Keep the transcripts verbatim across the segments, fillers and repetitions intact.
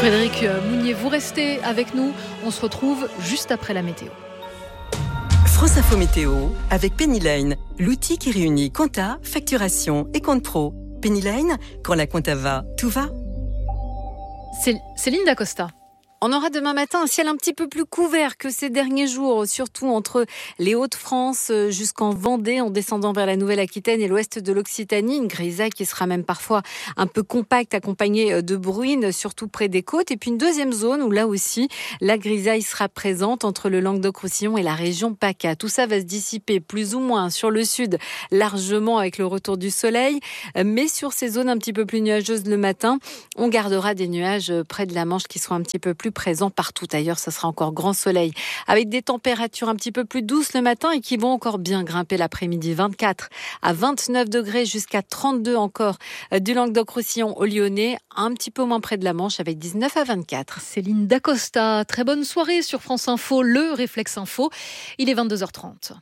Frédéric Mounier, vous restez avec nous. On se retrouve juste après la météo. France Info Météo avec Pennyline, l'outil qui réunit compta, facturation et compte pro. Pennyline, quand la compta va, tout va. C'est Céline Dacosta. On aura demain matin un ciel un petit peu plus couvert que ces derniers jours, surtout entre les Hauts-de-France jusqu'en Vendée, en descendant vers la Nouvelle-Aquitaine et l'ouest de l'Occitanie. Une grisaille qui sera même parfois un peu compacte, accompagnée de bruines, surtout près des côtes. Et puis une deuxième zone où là aussi, la grisaille sera présente entre le Languedoc-Roussillon et la région PACA. Tout ça va se dissiper plus ou moins sur le sud, largement avec le retour du soleil. Mais sur ces zones un petit peu plus nuageuses le matin, on gardera des nuages près de la Manche qui seront un petit peu plus présent partout ailleurs, ça sera encore grand soleil avec des températures un petit peu plus douces le matin et qui vont encore bien grimper l'après-midi. Vingt-quatre à vingt-neuf degrés jusqu'à trente-deux encore du Languedoc-Roussillon au Lyonnais, un petit peu moins près de la Manche avec dix-neuf à vingt-quatre. Céline Dacosta, très bonne soirée sur France Info, le Réflexe Info. Il est vingt-deux heures trente.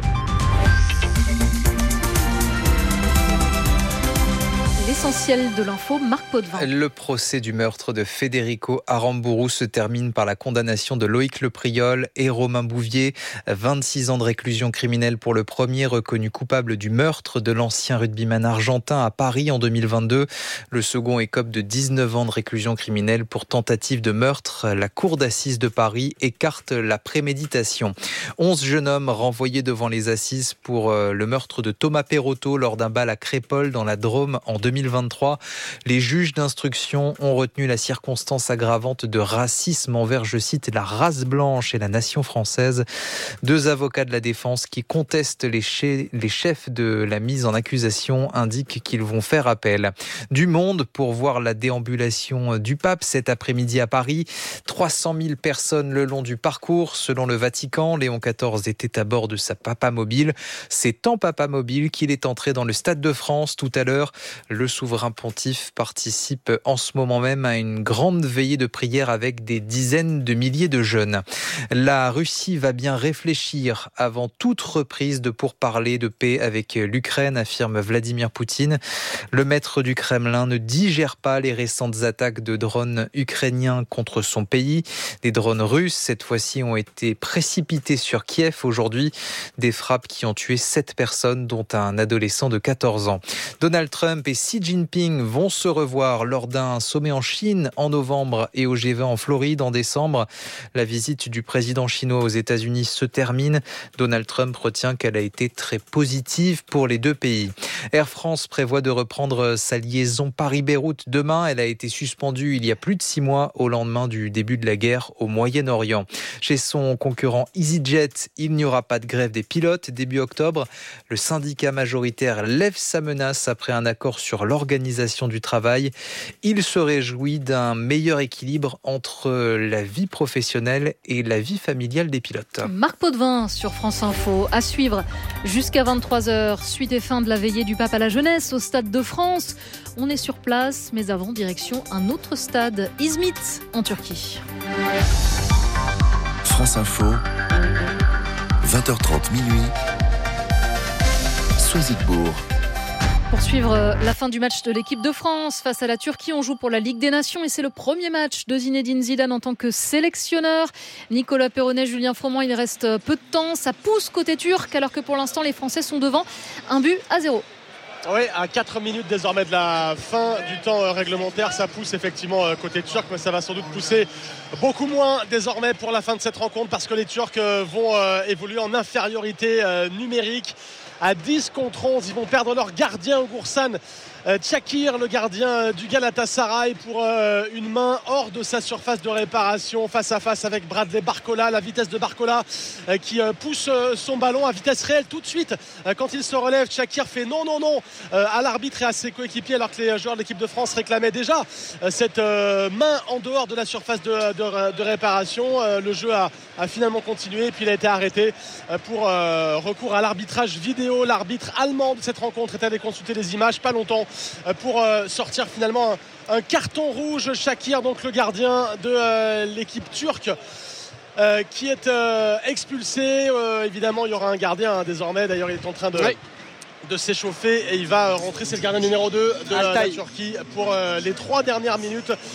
L'essentiel de l'info, Marc Potvin. Le procès du meurtre de Federico Aramburu se termine par la condamnation de Loïc Lepriol et Romain Bouvier. vingt-six ans de réclusion criminelle pour le premier, reconnu coupable du meurtre de l'ancien rugbyman argentin à Paris en deux mille vingt-deux. Le second écope de dix-neuf ans de réclusion criminelle pour tentative de meurtre. La cour d'assises de Paris écarte la préméditation. onze jeunes hommes renvoyés devant les assises pour le meurtre de Thomas Perotto lors d'un bal à Crépol dans la Drôme en deux mille vingt-trois. Les juges d'instruction ont retenu la circonstance aggravante de racisme envers, je cite, la race blanche et la nation française. Deux avocats de la défense qui contestent les, che- les chefs de la mise en accusation indiquent qu'ils vont faire appel. Du monde pour voir la déambulation du pape cet après-midi à Paris. trois cent mille personnes le long du parcours. Selon le Vatican, Léon quatorze était à bord de sa papamobile. C'est en papamobile qu'il est entré dans le Stade de France tout à l'heure. Le souverain pontife participe en ce moment même à une grande veillée de prière avec des dizaines de milliers de jeunes. La Russie va bien réfléchir avant toute reprise de pourparlers de paix avec l'Ukraine, affirme Vladimir Poutine. Le maître du Kremlin ne digère pas les récentes attaques de drones ukrainiens contre son pays. Des drones russes, cette fois-ci, ont été précipités sur Kiev aujourd'hui. Des frappes qui ont tué sept personnes, dont un adolescent de quatorze ans. Donald Trump et Xi Jinping vont se revoir lors d'un sommet en Chine en novembre et au G vingt en Floride en décembre. La visite du président chinois aux États-Unis se termine. Donald Trump retient qu'elle a été très positive pour les deux pays. Air France prévoit de reprendre sa liaison Paris-Beyrouth demain. Elle a été suspendue il y a plus de six mois au lendemain du début de la guerre au Moyen-Orient. Chez son concurrent EasyJet, il n'y aura pas de grève des pilotes début octobre. Le syndicat majoritaire lève sa menace après un accord sur l'organisation du travail. Il se réjouit d'un meilleur équilibre entre la vie professionnelle et la vie familiale des pilotes. Marc Potvin sur France Info. À suivre jusqu'à vingt-trois heures. Suite et fin de la veillée du pape à la jeunesse au Stade de France. On est sur place, mais avant, direction un autre stade, İzmit, en Turquie. France Info, vingt heures trente minuit, Soisy-de-Bourg. Pour suivre la fin du match de l'équipe de France face à la Turquie, on joue pour la Ligue des Nations et c'est le premier match de Zinedine Zidane en tant que sélectionneur. Nicolas Perronnet, Julien Froment, il reste peu de temps. Ça pousse côté turc alors que pour l'instant les Français sont devant un but à zéro. Oui, à quatre minutes désormais de la fin du temps réglementaire, ça pousse effectivement côté turc, mais ça va sans doute pousser beaucoup moins désormais pour la fin de cette rencontre parce que les Turcs vont évoluer en infériorité numérique. À dix contre onze, ils vont perdre leur gardien Oğuzhan Çakır, le gardien du Galatasaray, pour une main hors de sa surface de réparation, face à face avec Bradley Barcola. La vitesse de Barcola qui pousse son ballon à vitesse réelle tout de suite. Quand il se relève, Çakır fait non, non, non à l'arbitre et à ses coéquipiers, alors que les joueurs de l'équipe de France réclamaient déjà cette main en dehors de la surface de, de, de réparation. Le jeu a, a finalement continué et puis il a été arrêté pour recours à l'arbitrage vidéo. L'arbitre allemand de cette rencontre est allé consulter les images pas longtemps pour sortir finalement un, un carton rouge. Çakır, donc le gardien de euh, l'équipe turque, euh, qui est euh, expulsé. Euh, évidemment, il y aura un gardien hein, désormais. D'ailleurs, il est en train de, oui. de s'échauffer et il va rentrer. C'est le gardien numéro deux de la, la Turquie pour euh, les trois dernières minutes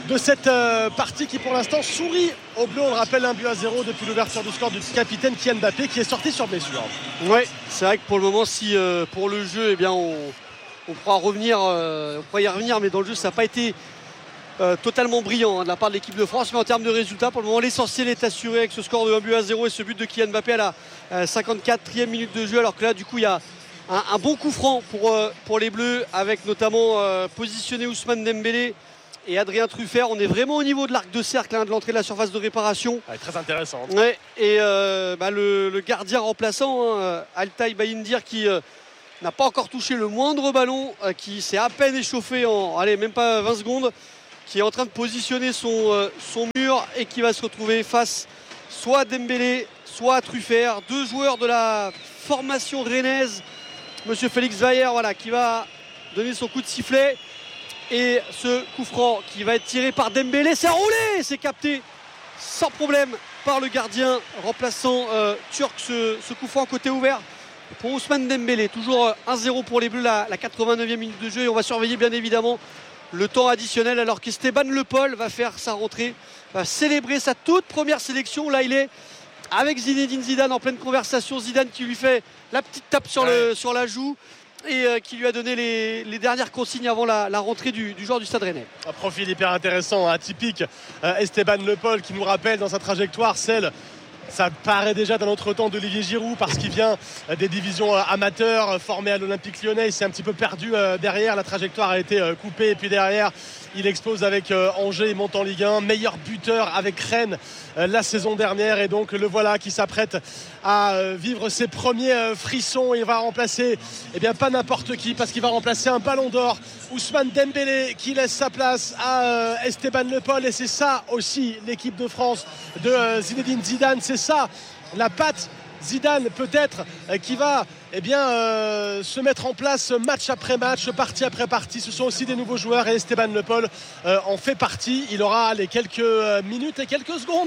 de cette euh, partie qui pour l'instant sourit au bleu. On le rappelle, un but à zéro depuis l'ouverture du score du capitaine Kylian Mbappé qui est sorti sur blessure. Oui, c'est vrai que pour le moment, si euh, pour le jeu, eh bien, on, on pourra revenir, euh, on pourra y revenir, mais dans le jeu, ça n'a pas été euh, totalement brillant hein, de la part de l'équipe de France. Mais en termes de résultats, pour le moment, l'essentiel est assuré avec ce score de un but à zéro et ce but de Kylian Mbappé à la euh, cinquante-quatrième minute de jeu. Alors que là, du coup, il y a un, un bon coup franc pour, euh, pour les Bleus, avec notamment euh, positionné Ousmane Dembélé et Adrien Truffert. On est vraiment au niveau de l'arc de cercle hein, de l'entrée de la surface de réparation. Ouais, très intéressant. Ouais, et euh, bah, le, le gardien remplaçant, hein, Altay Bayindir, qui euh, n'a pas encore touché le moindre ballon, euh, qui s'est à peine échauffé en allez, même pas vingt secondes, qui est en train de positionner son, euh, son mur et qui va se retrouver face soit à Dembélé, soit à Truffert, deux joueurs de la formation rennaise. Monsieur Félix Vaillère, voilà, qui va donner son coup de sifflet. Et ce coup franc qui va être tiré par Dembélé, c'est roulé, c'est capté sans problème par le gardien remplaçant euh, turc. Ce, ce coup franc côté ouvert pour Ousmane Dembélé. Toujours un zéro pour les Bleus, la, la quatre-vingt-neuvième minute de jeu. Et on va surveiller bien évidemment le temps additionnel alors qu'Esteban Le Paul va faire sa rentrée, va célébrer sa toute première sélection. Là, il est avec Zinedine Zidane en pleine conversation. Zidane qui lui fait la petite tape sur, le, ouais. sur la joue. Et euh, qui lui a donné les, les dernières consignes avant la, la rentrée du, du joueur du Stade Rennais. Un profil hyper intéressant, atypique. Euh, Esteban Le Paul qui nous rappelle dans sa trajectoire celle, ça paraît déjà d'un autre temps, d'Olivier Giroud, parce qu'il vient des divisions amateurs, formé à l'Olympique Lyonnais. Il s'est un petit peu perdu euh, derrière. La trajectoire a été euh, coupée et puis derrière il explose avec euh, Angers, il monte en Ligue un, meilleur buteur avec Rennes euh, la saison dernière, et donc le voilà qui s'apprête à euh, vivre ses premiers euh, frissons. Il va remplacer, eh bien pas n'importe qui, parce qu'il va remplacer un ballon d'or, Ousmane Dembélé, qui laisse sa place à euh, Esteban Le Paul. Et c'est ça aussi l'équipe de France de euh, Zinedine Zidane, c'est ça la patte Zidane peut-être euh, qui va eh bien, euh, se mettre en place match après match, partie après partie. Ce sont aussi des nouveaux joueurs et Esteban Le Paul euh, en fait partie. Il aura les quelques minutes et quelques secondes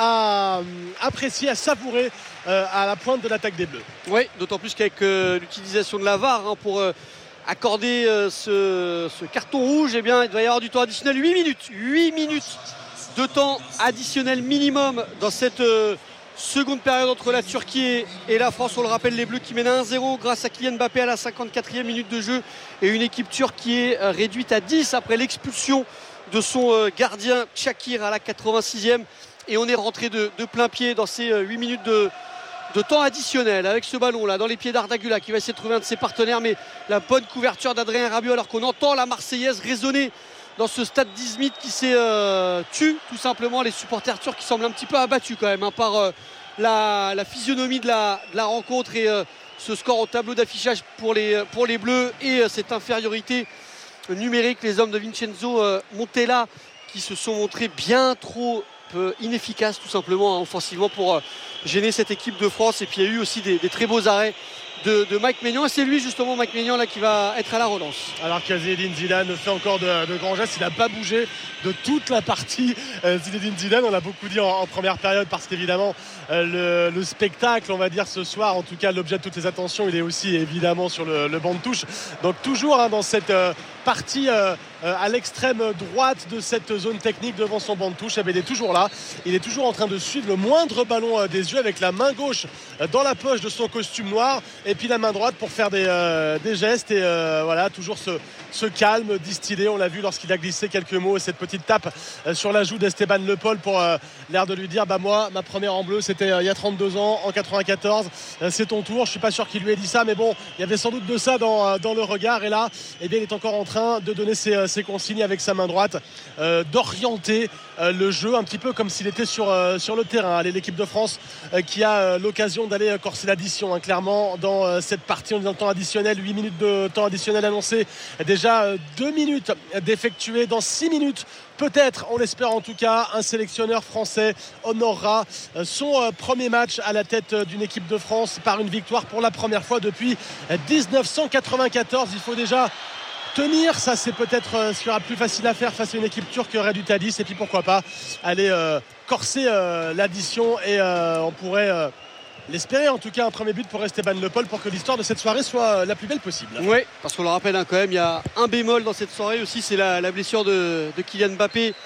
à euh, apprécier, à savourer euh, à la pointe de l'attaque des Bleus. Oui, d'autant plus qu'avec euh, l'utilisation de la V A R hein, pour euh, accorder euh, ce, ce carton rouge, eh bien, il doit y avoir du temps additionnel. huit minutes, huit minutes de temps additionnel minimum dans cette euh, seconde période entre la Turquie et la France. On le rappelle, les Bleus qui mènent un zéro grâce à Kylian Mbappé à la cinquante-quatrième minute de jeu, et une équipe turque qui est réduite à dix après l'expulsion de son gardien Çakır à la quatre-vingt-sixième. Et on est rentré de, de plein pied dans ces huit minutes de, de temps additionnel avec ce ballon là dans les pieds d'Arda Güler qui va essayer de trouver un de ses partenaires, mais la bonne couverture d'Adrien Rabiot, alors qu'on entend la Marseillaise résonner dans ce stade d'Izmit qui s'est euh, tué tout simplement. Les supporters turcs qui semblent un petit peu abattus quand même hein, par euh, la, la physionomie de la, de la rencontre et euh, ce score au tableau d'affichage pour les, pour les Bleus et euh, cette infériorité numérique. Les hommes de Vincenzo euh, Montella qui se sont montrés bien trop euh, inefficaces tout simplement hein, offensivement pour euh, gêner cette équipe de France. Et puis il y a eu aussi des, des très beaux arrêts De, de Mike Maignan, et c'est lui justement Mike Maignan là qui va être à la relance. Alors que Zinedine Zidane fait encore de, de grands gestes, il n'a pas bougé de toute la partie. euh, Zinedine Zidane, on l'a beaucoup dit en, en première période, parce qu'évidemment euh, le, le spectacle, on va dire ce soir, en tout cas l'objet de toutes les attentions, il est aussi évidemment sur le, le banc de touche. Donc toujours hein, dans cette euh, partie euh, euh, à l'extrême droite de cette zone technique devant son banc de touche, eh bien, il est toujours là, il est toujours en train de suivre le moindre ballon euh, des yeux, avec la main gauche euh, dans la poche de son costume noir et puis la main droite pour faire des, euh, des gestes, et euh, voilà, toujours ce, ce calme distillé. On l'a vu lorsqu'il a glissé quelques mots, et cette petite tape euh, sur la joue d'Esteban Le Paul pour euh, l'air de lui dire bah moi ma première en bleu c'était euh, il y a trente-deux ans, en quatre-vingt-quatorze, euh, c'est ton tour. Je suis pas sûr qu'il lui ait dit ça, mais bon, il y avait sans doute de ça dans, euh, dans le regard. Et là eh bien, il est encore en train de donner ses, euh, ses consignes avec sa main droite, euh, d'orienter euh, le jeu un petit peu comme s'il était sur, euh, sur le terrain. Allez, l'équipe de France euh, qui a euh, l'occasion d'aller euh, corser l'addition hein, clairement dans euh, cette partie. On est dans le temps additionnel, huit minutes de temps additionnel annoncé, déjà euh, deux minutes d'effectuer. Dans six minutes peut-être, on l'espère en tout cas, un sélectionneur français honorera euh, son euh, premier match à la tête euh, d'une équipe de France par une victoire pour la première fois depuis euh, dix-neuf cent quatre-vingt-quatorze. Il faut déjà tenir, ça c'est peut-être euh, ce qui sera plus facile à faire face à une équipe turque réduite à dix, et puis pourquoi pas aller euh, corser euh, l'addition, et euh, on pourrait euh, l'espérer en tout cas, un premier but pour Esteban Le Paul, pour que l'histoire de cette soirée soit la plus belle possible. Oui, parce qu'on le rappelle hein, quand même, il y a un bémol dans cette soirée aussi, c'est la, la blessure de, de Kylian Mbappé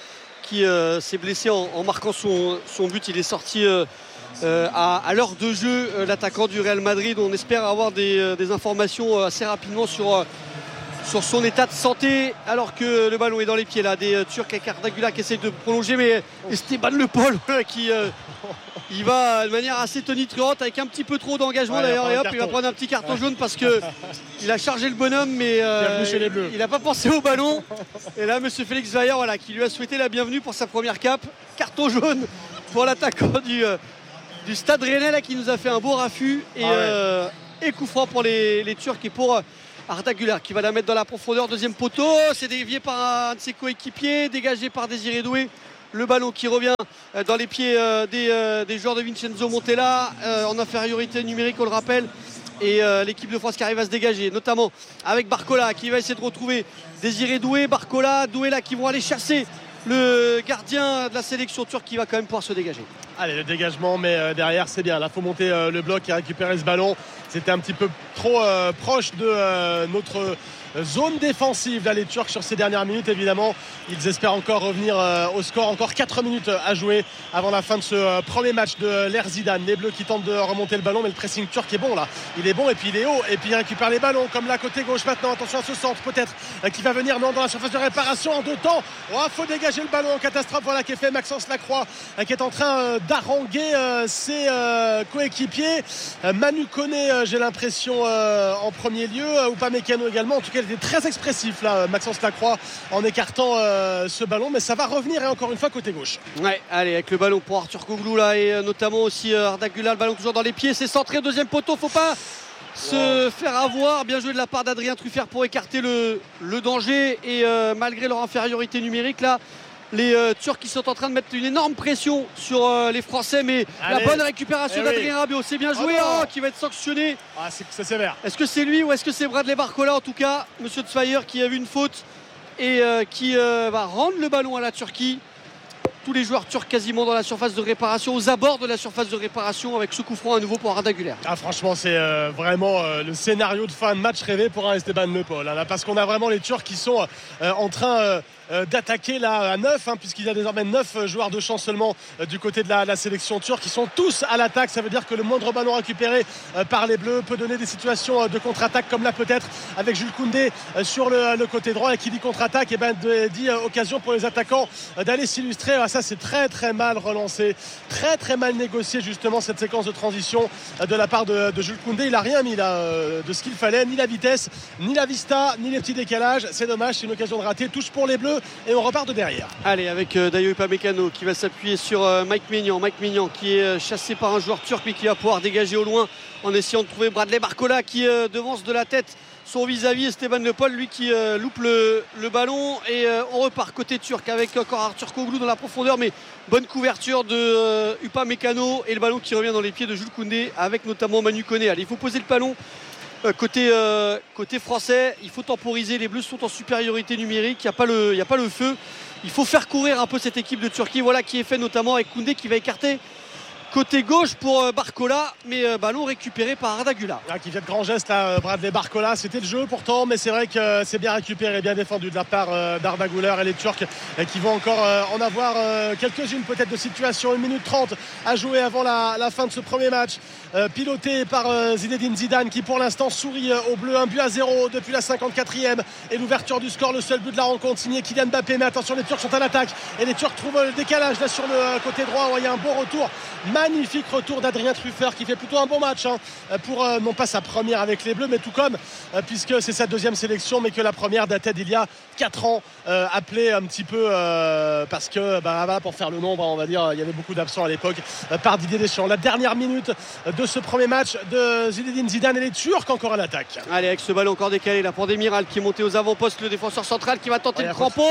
qui euh, s'est blessé en, en marquant son, son but. Il est sorti euh, euh, à, à l'heure de jeu, euh, l'attaquant du Real Madrid. On espère avoir des, euh, des informations assez rapidement sur, euh, sur son état de santé, alors que le ballon est dans les pieds là des euh, Turcs, avec Arda Güler qui essaie de prolonger, mais Esteban Le Paul qui euh, il va de manière assez tonitruante, avec un petit peu trop d'engagement, ouais, d'ailleurs, et hop, il va prendre un petit carton ouais. jaune parce que il a chargé le bonhomme, mais euh, il n'a pas pensé au ballon. Et là, monsieur Félix Weyer, voilà, qui lui a souhaité la bienvenue pour sa première cape. Carton jaune pour l'attaquant du, euh, du Stade Rennais là, qui nous a fait un beau raffut, et, ah ouais. euh, et coup franc pour les, les Turcs et pour euh, Arda Güler qui va la mettre dans la profondeur. Deuxième poteau, c'est dévié par un de ses coéquipiers, dégagé par Désiré Doué. Le ballon qui revient dans les pieds des, des joueurs de Vincenzo Montella, en infériorité numérique, on le rappelle. Et l'équipe de France qui arrive à se dégager, notamment avec Barcola qui va essayer de retrouver Désiré Doué. Barcola, Doué là qui vont aller chasser le gardien de la sélection turque qui va quand même pouvoir se dégager. Allez, le dégagement, mais derrière c'est bien. Là, il faut monter le bloc et récupérer ce ballon. C'était un petit peu trop euh, proche de euh, notre zone défensive. Là, les Turcs sur ces dernières minutes, évidemment, ils espèrent encore revenir euh, au score. Encore quatre minutes à jouer avant la fin de ce euh, premier match de l'Air Zidane. Les Bleus qui tentent de remonter le ballon, mais le pressing turc est bon là. Il est bon et puis il est haut et puis il récupère les ballons comme là côté gauche maintenant. Attention à ce centre peut-être euh, qui va venir non dans la surface de réparation en deux temps. Oh, faut dégager le ballon en catastrophe. Voilà qui est fait. Maxence Lacroix euh, qui est en train euh, d'haranguer euh, ses euh, coéquipiers. Euh, Manu Koné, euh, j'ai l'impression euh, en premier lieu, euh, Upamecano également. En tout cas, il était très expressif là, Maxence Lacroix, en écartant euh, ce ballon, mais ça va revenir et encore une fois côté gauche. Ouais, allez, avec le ballon pour Arthur Koglou là, et euh, notamment aussi euh, Arda Güler, le ballon toujours dans les pieds, c'est centré, deuxième poteau, faut pas se wow. faire avoir. Bien joué de la part d'Adrien Truffert pour écarter le, le danger, et euh, malgré leur infériorité numérique là, les euh, Turcs qui sont en train de mettre une énorme pression sur euh, les Français, mais allez. La bonne récupération eh d'Adrien oui. Rabiot, c'est bien joué, oh, oh, qui va être sanctionné. Ah, c'est, c'est sévère. Est-ce que c'est lui ou est-ce que c'est Bradley Barcola? En tout cas, monsieur Tzfeyer qui a vu une faute et euh, qui euh, va rendre le ballon à la Turquie. Tous les joueurs turcs quasiment dans la surface de réparation, aux abords de la surface de réparation, avec ce coup franc à nouveau pour Arda Güler. Ah, franchement, c'est euh, vraiment euh, le scénario de fin de match rêvé pour un Esteban Le Paul, hein, là, parce qu'on a vraiment les Turcs qui sont euh, en train euh, euh, d'attaquer là à neuf, hein, puisqu'il y a désormais neuf joueurs de champ seulement euh, du côté de la, la sélection turque. Ils sont tous à l'attaque. Ça veut dire que le moindre ballon récupéré euh, par les Bleus peut donner des situations euh, de contre-attaque, comme là peut-être avec Jules Koundé euh, sur le, le côté droit. Et qui dit contre-attaque, et ben, de, dit euh, occasion pour les attaquants euh, d'aller s'illustrer. Ah, ça, c'est très très mal relancé, très très mal négocié justement cette séquence de transition de la part de, de Jules Koundé. Il n'a rien mis là de ce qu'il fallait, ni la vitesse, ni la vista, ni les petits décalages. C'est dommage, c'est une occasion de rater. Touche pour les Bleus et on repart de derrière. Allez, avec euh, Dayo Upamecano qui va s'appuyer sur euh, Mike Maignan. Mike Maignan qui est euh, chassé par un joueur turc, mais qui va pouvoir dégager au loin en essayant de trouver Bradley Barcola qui euh, devance de la tête son vis-à-vis Esteban Le Paul, lui qui euh, loupe le, le ballon, et euh, on repart côté turc avec encore Arthur Koglou dans la profondeur, mais bonne couverture de euh, Upamecano, et le ballon qui revient dans les pieds de Jules Koundé avec notamment Manu Koné. Allez, il faut poser le ballon euh, côté, euh, côté français, il faut temporiser. Les Bleus sont en supériorité numérique, il n'y a pas le, il n'y a pas le feu, il faut faire courir un peu cette équipe de Turquie, voilà qui est fait notamment avec Koundé qui va écarter côté gauche pour Barcola, mais ballon récupéré par Arda Güler. Ah, qui fait de grands gestes là, Bradley Barcola. C'était le jeu pourtant, mais c'est vrai que c'est bien récupéré, bien défendu de la part d'Arda Güler, et les Turcs qui vont encore en avoir quelques-unes peut-être de situations. Une minute trente à jouer avant la, la fin de ce premier match, piloté par Zinedine Zidane, qui pour l'instant sourit aux Bleus. Un but à zéro depuis la cinquante-quatrième, et l'ouverture du score, le seul but de la rencontre signé Kylian Mbappé. Mais attention, les Turcs sont à l'attaque et les Turcs trouvent le décalage là sur le côté droit. Il y a un beau retour, magnifique retour d'Adrien Truffert qui fait plutôt un bon match, hein, pour euh, non pas sa première avec les Bleus, mais tout comme euh, puisque c'est sa deuxième sélection, mais que la première datait d'il y a quatre ans, euh, appelé un petit peu euh, parce que bah, voilà, pour faire le nombre, on va dire, il y avait beaucoup d'absents à l'époque, euh, par Didier Deschamps. La dernière minute de ce premier match de Zinedine Zidane, et les Turcs encore à l'attaque. Allez, avec ce ballon encore décalé là pour Demiral qui est monté aux avant-postes, le défenseur central qui va tenter ouais, le crampon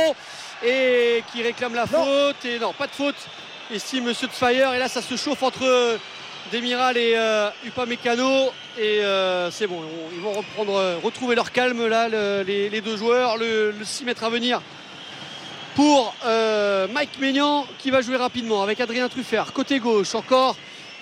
et qui réclame la non. faute, et non, pas de faute ici monsieur Tzfeyer, et là ça se chauffe entre Demiral et euh, Upamecano, et euh, c'est bon, ils vont reprendre, euh, retrouver leur calme là, le, les, les deux joueurs. Le, le six mètres à venir pour euh, Mike Maignan qui va jouer rapidement avec Adrien Truffert côté gauche. Encore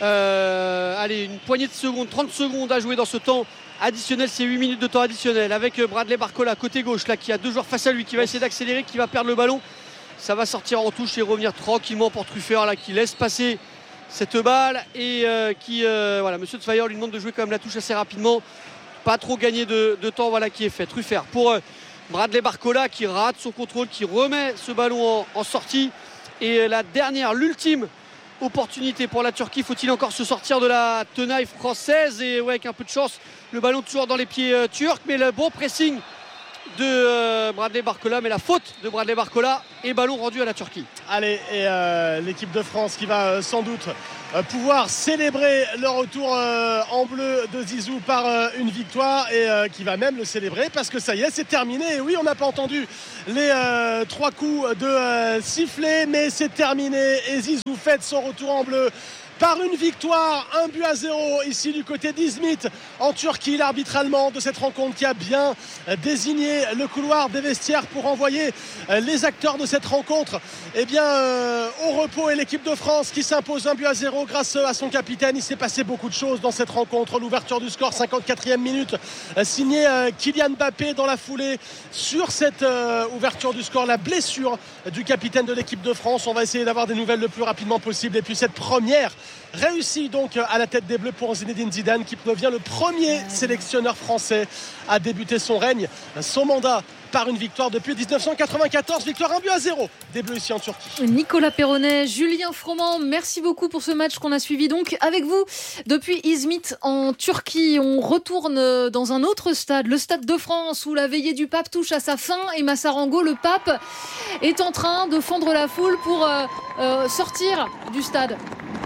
euh, allez, une poignée de secondes, trente secondes à jouer dans ce temps additionnel, c'est huit minutes de temps additionnel, avec Bradley Barcola côté gauche là, qui a deux joueurs face à lui, qui va essayer d'accélérer, qui va perdre le ballon. ça va sortir en touche et revenir tranquillement pour Truffert là, qui laisse passer cette balle et euh, qui, euh, voilà, Monsieur Tfeyer lui demande de jouer quand même la touche assez rapidement, pas trop gagner de, de temps, voilà qui est fait. Truffert pour euh, Bradley Barcola qui rate son contrôle, qui remet ce ballon en, en sortie. Et la dernière, l'ultime opportunité pour la Turquie. Faut-il encore se sortir de la tenaille française? Et ouais, avec un peu de chance, le ballon toujours dans les pieds euh, turcs. Mais le bon pressing de euh, Bradley Barcola, mais la faute de Bradley Barcola et ballon rendu à la Turquie. Allez, et euh, l'équipe de France qui va euh, sans doute euh, pouvoir célébrer le retour euh, en bleu de Zizou par euh, une victoire et euh, qui va même le célébrer parce que ça y est, c'est terminé. Et oui, on n'a pas entendu les euh, trois coups de euh, sifflet, mais c'est terminé et Zizou fête son retour en bleu par une victoire, un but à zéro ici du côté d'Izmit en Turquie. L'arbitre allemand de cette rencontre qui a bien désigné le couloir des vestiaires pour envoyer les acteurs de cette rencontre eh bien, euh, au repos, et l'équipe de France qui s'impose un but à zéro grâce à son capitaine. Il s'est passé beaucoup de choses dans cette rencontre. L'ouverture du score, cinquante-quatrième minute, signé euh, Kylian Mbappé. Dans la foulée sur cette euh, ouverture du score, la blessure du capitaine de l'équipe de France. On va essayer d'avoir des nouvelles le plus rapidement possible. Et puis cette première réussi donc à la tête des Bleus pour Zinedine Zidane qui devient le premier sélectionneur français à débuter son règne, son mandat par une victoire depuis dix-neuf cent quatre-vingt-quatorze, victoire un but à zéro des Bleus ici en Turquie. Nicolas Perronnet, Julien Froment, merci beaucoup pour ce match qu'on a suivi donc avec vous depuis Izmit en Turquie. On retourne dans un autre stade, le Stade de France, où la veillée du pape touche à sa fin et Massarango, le pape, est en train de fendre la foule pour euh, euh, sortir du stade.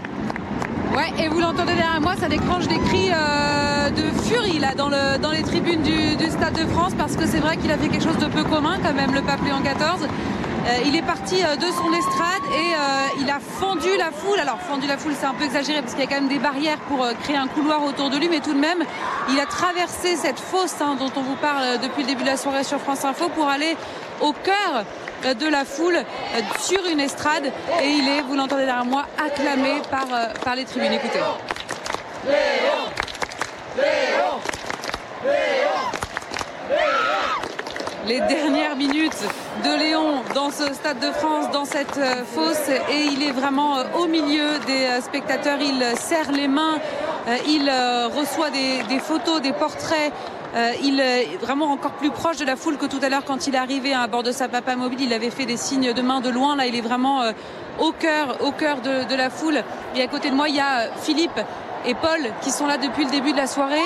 Ouais, et vous l'entendez derrière moi, ça déclenche des cris euh, de furie là dans, le, dans les tribunes du, du Stade de France, parce que c'est vrai qu'il a fait quelque chose de peu commun quand même, le pape Léon quatorze. Euh, il est parti euh, de son estrade et euh, il a fendu la foule. Alors fendu la foule, c'est un peu exagéré parce qu'il y a quand même des barrières pour euh, créer un couloir autour de lui, mais tout de même, il a traversé cette fosse hein, dont on vous parle depuis le début de la soirée sur France Info pour aller au cœur de la foule sur une estrade, et il est, vous l'entendez derrière moi, acclamé par, par les tribunes. Écoutez. Léon, Léon, Léon, Léon. Les dernières minutes de Léon dans ce Stade de France, dans cette fosse, et il est vraiment au milieu des spectateurs. Il serre les mains, il reçoit des, des photos, des portraits. Euh, il est vraiment encore plus proche de la foule que tout à l'heure quand il est arrivé à bord de sa Papa Mobile. Il avait fait des signes de main de loin. Là, il est vraiment euh, au cœur, au cœur de, de la foule. Et à côté de moi, il y a Philippe et Paul qui sont là depuis le début de la soirée.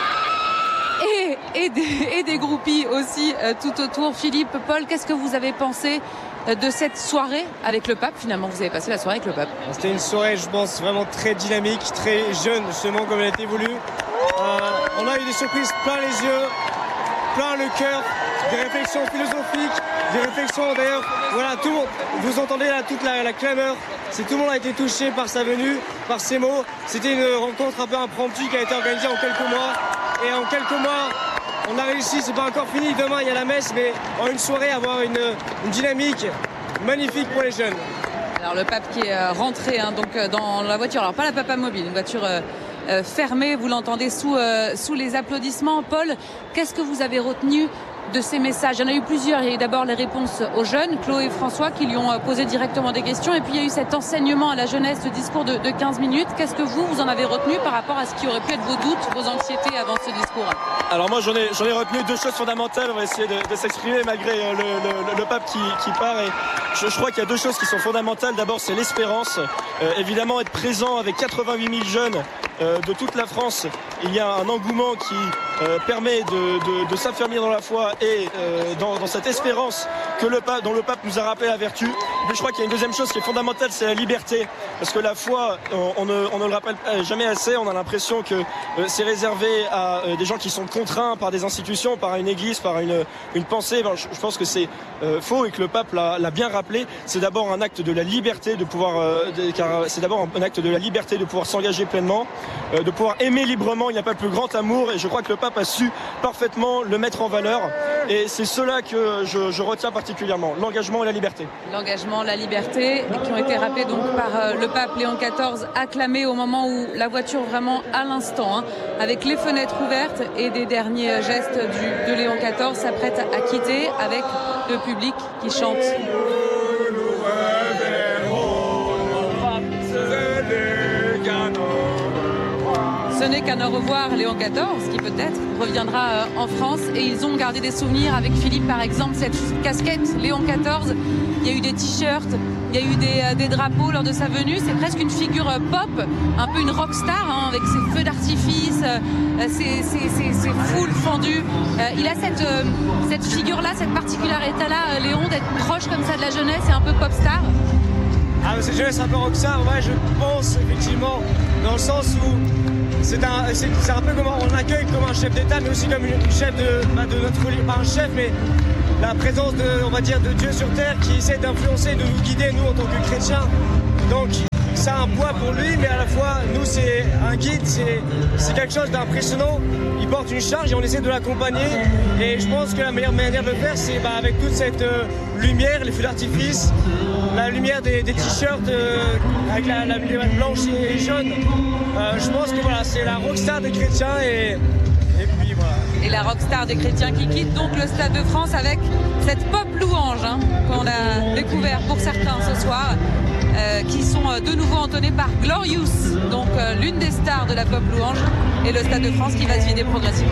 Et, et, des, et des groupies aussi euh, tout autour. Philippe, Paul, qu'est-ce que vous avez pensé de cette soirée avec le pape? Finalement, vous avez passé la soirée avec le pape. C'était une soirée, je pense, vraiment très dynamique, très jeune, justement, comme elle a été voulue. Euh, on a eu des surprises plein les yeux, plein le cœur, des réflexions philosophiques, des réflexions d'ailleurs, voilà, tout le monde, vous entendez là toute la, la clameur, c'est, tout le monde a été touché par sa venue, par ses mots. C'était une rencontre un peu impromptue qui a été organisée en quelques mois, et en quelques mois, on a réussi, c'est pas encore fini, demain il y a la messe, mais en une soirée avoir une, une dynamique magnifique pour les jeunes. Alors le pape qui est rentré hein, donc dans la voiture, alors pas la Papa Mobile, une voiture euh, euh, fermée, vous l'entendez sous, euh, sous les applaudissements. Paul, qu'est-ce que vous avez retenu de ces messages? Il y en a eu plusieurs. Il y a eu d'abord les réponses aux jeunes, Chloé et François, qui lui ont posé directement des questions, et puis il y a eu cet enseignement à la jeunesse, ce discours de, de quinze minutes. Qu'est-ce que vous, vous en avez retenu par rapport à ce qui aurait pu être vos doutes, vos anxiétés avant ce discours? Alors moi j'en ai, j'en ai retenu deux choses fondamentales. On va essayer de, de s'exprimer malgré le, le, le pape qui, qui part, et je, je crois qu'il y a deux choses qui sont fondamentales. D'abord c'est l'espérance, euh, évidemment être présent avec quatre-vingt-huit mille jeunes euh, de toute la France. Il y a un engouement qui euh, permet de, de, de s'affermir dans la foi et euh, dans, dans cette espérance que le pape, dont le pape nous a rappelé la vertu. Mais je crois qu'il y a une deuxième chose qui est fondamentale, c'est la liberté, parce que la foi, on, on, ne, on ne le rappelle jamais assez. On a l'impression que euh, c'est réservé à euh, des gens qui sont contraints par des institutions, par une église, par une, une pensée. Ben, je, je pense que c'est euh, faux, et que le pape l'a, l'a bien rappelé. C'est d'abord un acte de la liberté de pouvoir, euh, de, car c'est d'abord un acte de la liberté de pouvoir s'engager pleinement, euh, de pouvoir aimer librement. Il n'y a pas le plus grand amour, et je crois que le pape a su parfaitement le mettre en valeur. Et c'est cela que je, je retiens particulièrement, l'engagement et la liberté. L'engagement, la liberté, qui ont été rappelés donc par euh, le pape Léon quatorze, acclamé au moment où la voiture vraiment à l'instant, hein, avec les fenêtres ouvertes et des derniers gestes du, de Léon quatorze, s'apprête à quitter avec le public qui chante. Ce n'est qu'un au revoir Léon quatorze qui peut-être reviendra en France, et ils ont gardé des souvenirs avec Philippe par exemple, cette casquette Léon quatorze, il y a eu des t-shirts, il y a eu des, des drapeaux lors de sa venue, c'est presque une figure pop, un peu une rockstar hein, avec ses feux d'artifice, ses, ses, ses, ses foules fendues. Il a cette, cette figure-là, cette particularité-là, Léon, d'être proche comme ça de la jeunesse et un peu pop star. Ah, c'est jeunesse un peu rockstar, ouais, je pense effectivement, dans le sens où c'est un, c'est, c'est un peu comme on l'accueille comme un chef d'État, mais aussi comme une, une chef de, bah, de notre religion, pas un chef, mais la présence de, on va dire, de Dieu sur terre qui essaie d'influencer, de nous guider, nous en tant que chrétiens. Donc ça a un poids pour lui, mais à la fois, nous c'est un guide, c'est, c'est quelque chose d'impressionnant. Il porte une charge et on essaie de l'accompagner. Et je pense que la meilleure manière de le faire, c'est bah, avec toute cette euh, lumière, les feux d'artifice, la lumière des, des t-shirts euh, avec la, la lumière blanche et jaune. Euh, je pense que voilà, c'est la rockstar des chrétiens et, et puis voilà. Et la rockstar des chrétiens qui quitte donc le Stade de France avec cette pop louange hein, qu'on a découvert pour certains ce soir. Euh, qui sont euh, de nouveau entonnés par Glorious, donc euh, l'une des stars de la pop louange, et le Stade de France qui va se vider progressivement.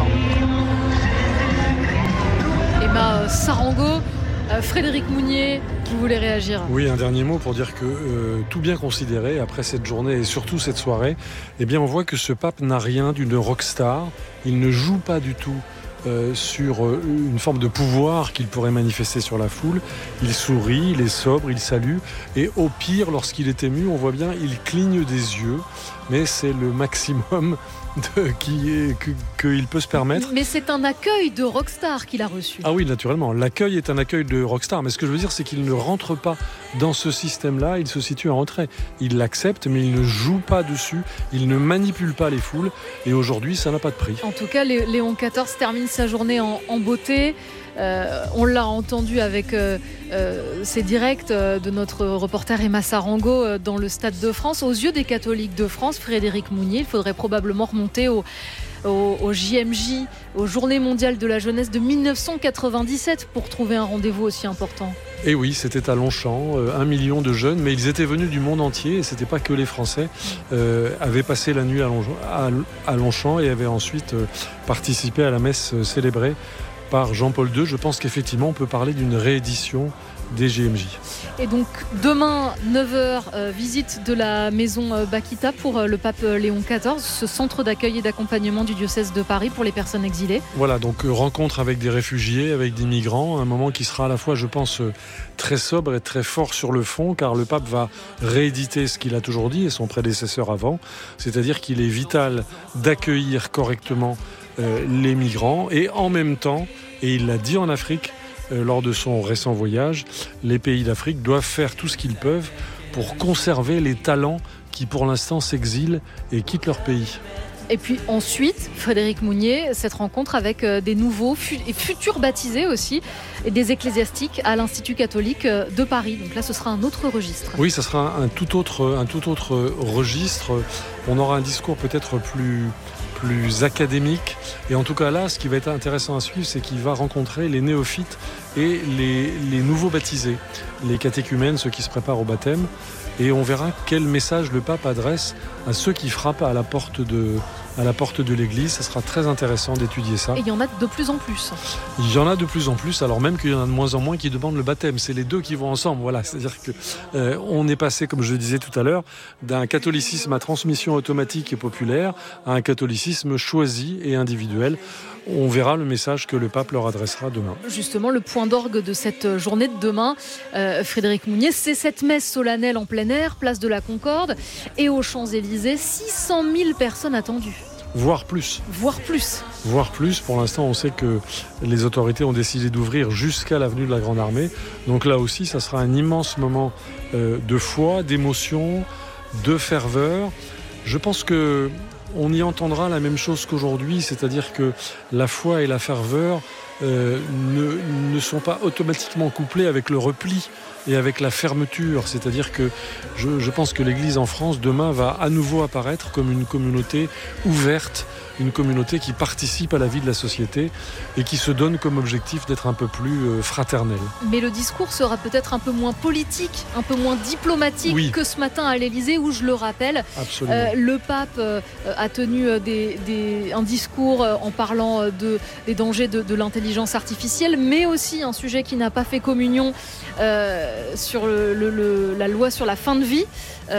Emma Sarango, euh, Frédéric Mounier, vous voulez réagir ? Oui, un dernier mot pour dire que euh, tout bien considéré, après cette journée et surtout cette soirée, eh bien on voit que ce pape n'a rien d'une rockstar, il ne joue pas du tout Euh, sur euh, une forme de pouvoir qu'il pourrait manifester sur la foule. Il sourit, il est sobre, il salue, et au pire, lorsqu'il est ému, on voit bien, il cligne des yeux, mais c'est le maximum de, qui est, que, qu'il peut se permettre. Mais c'est un accueil de rockstar qu'il a reçu. Ah oui, naturellement, l'accueil est un accueil de rockstar, mais ce que je veux dire, c'est qu'il ne rentre pas dans ce système-là, il se situe en retrait. Il l'accepte, mais il ne joue pas dessus, il ne manipule pas les foules, et aujourd'hui, ça n'a pas de prix. En tout cas, Léon quatorze termine sa journée en, en beauté. Euh, on l'a entendu avec euh, euh, ces directs euh, de notre reporter Emma Sarango euh, dans le Stade de France. Aux yeux des catholiques de France, Frédéric Mounier, il faudrait probablement remonter au, au, au J M J, aux Journées mondiales de la jeunesse de dix-neuf cent quatre-vingt-dix-sept pour trouver un rendez-vous aussi important. Et oui, c'était à Longchamp, euh, un million de jeunes, mais ils étaient venus du monde entier, et c'était pas que les Français, euh, avaient passé la nuit à, Long, à, à Longchamp et avaient ensuite euh, participé à la messe euh, célébrée par Jean-Paul deux. Je pense qu'effectivement, on peut parler d'une réédition des J M J. Et donc, demain, neuf heures, euh, visite de la maison euh, Bakita pour euh, le pape Léon quatorze, ce centre d'accueil et d'accompagnement du diocèse de Paris pour les personnes exilées. Voilà, donc euh, rencontre avec des réfugiés, avec des migrants, un moment qui sera à la fois, je pense, euh, très sobre et très fort sur le fond, car le pape va rééditer ce qu'il a toujours dit, et son prédécesseur avant, c'est-à-dire qu'il est vital d'accueillir correctement euh, les migrants, et en même temps, et il l'a dit en Afrique, Euh, lors de son récent voyage, les pays d'Afrique doivent faire tout ce qu'ils peuvent pour conserver les talents qui pour l'instant s'exilent et quittent leur pays. Et puis ensuite, Frédéric Mounier, cette rencontre avec des nouveaux et futurs baptisés aussi, et des ecclésiastiques à l'Institut catholique de Paris. Donc là, ce sera un autre registre. Oui, ça sera un tout autre, un tout autre registre. On aura un discours peut-être plus... plus académique, et en tout cas là, ce qui va être intéressant à suivre, c'est qu'il va rencontrer les néophytes et les, les nouveaux baptisés, les catéchumènes, ceux qui se préparent au baptême, et on verra quel message le pape adresse à ceux qui frappent à la porte de, à la porte de l'église. Ça sera très intéressant d'étudier ça. Et il y en a de plus en plus. Il y en a de plus en plus, alors même qu'il y en a de moins en moins qui demandent le baptême. C'est les deux qui vont ensemble. Voilà, c'est-à-dire que euh, on est passé, comme je le disais tout à l'heure, d'un catholicisme à transmission automatique et populaire à un catholicisme choisi et individuel. On verra le message que le pape leur adressera demain. Justement, le point d'orgue de cette journée de demain, euh, Frédéric Mounier, c'est cette messe solennelle en plein air, place de la Concorde, et aux Champs-Élysées, six cent mille personnes attendues. Voire plus. Voire plus. Voire plus. Pour l'instant, on sait que les autorités ont décidé d'ouvrir jusqu'à l'avenue de la Grande Armée. Donc là aussi, ça sera un immense moment euh, de foi, d'émotion, de ferveur. Je pense que on y entendra la même chose qu'aujourd'hui, c'est-à-dire que la foi et la ferveur euh, ne, ne sont pas automatiquement couplées avec le repli et avec la fermeture. C'est-à-dire que je, je pense que l'Église en France, demain, va à nouveau apparaître comme une communauté ouverte, une communauté qui participe à la vie de la société et qui se donne comme objectif d'être un peu plus fraternelle. Mais le discours sera peut-être un peu moins politique, un peu moins diplomatique oui. que ce matin à l'Élysée où, je le rappelle, euh, le pape euh, a tenu des, des, un discours en parlant de, des dangers de, de l'intelligence artificielle, mais aussi un sujet qui n'a pas fait communion euh, sur le, le, le, la loi sur la fin de vie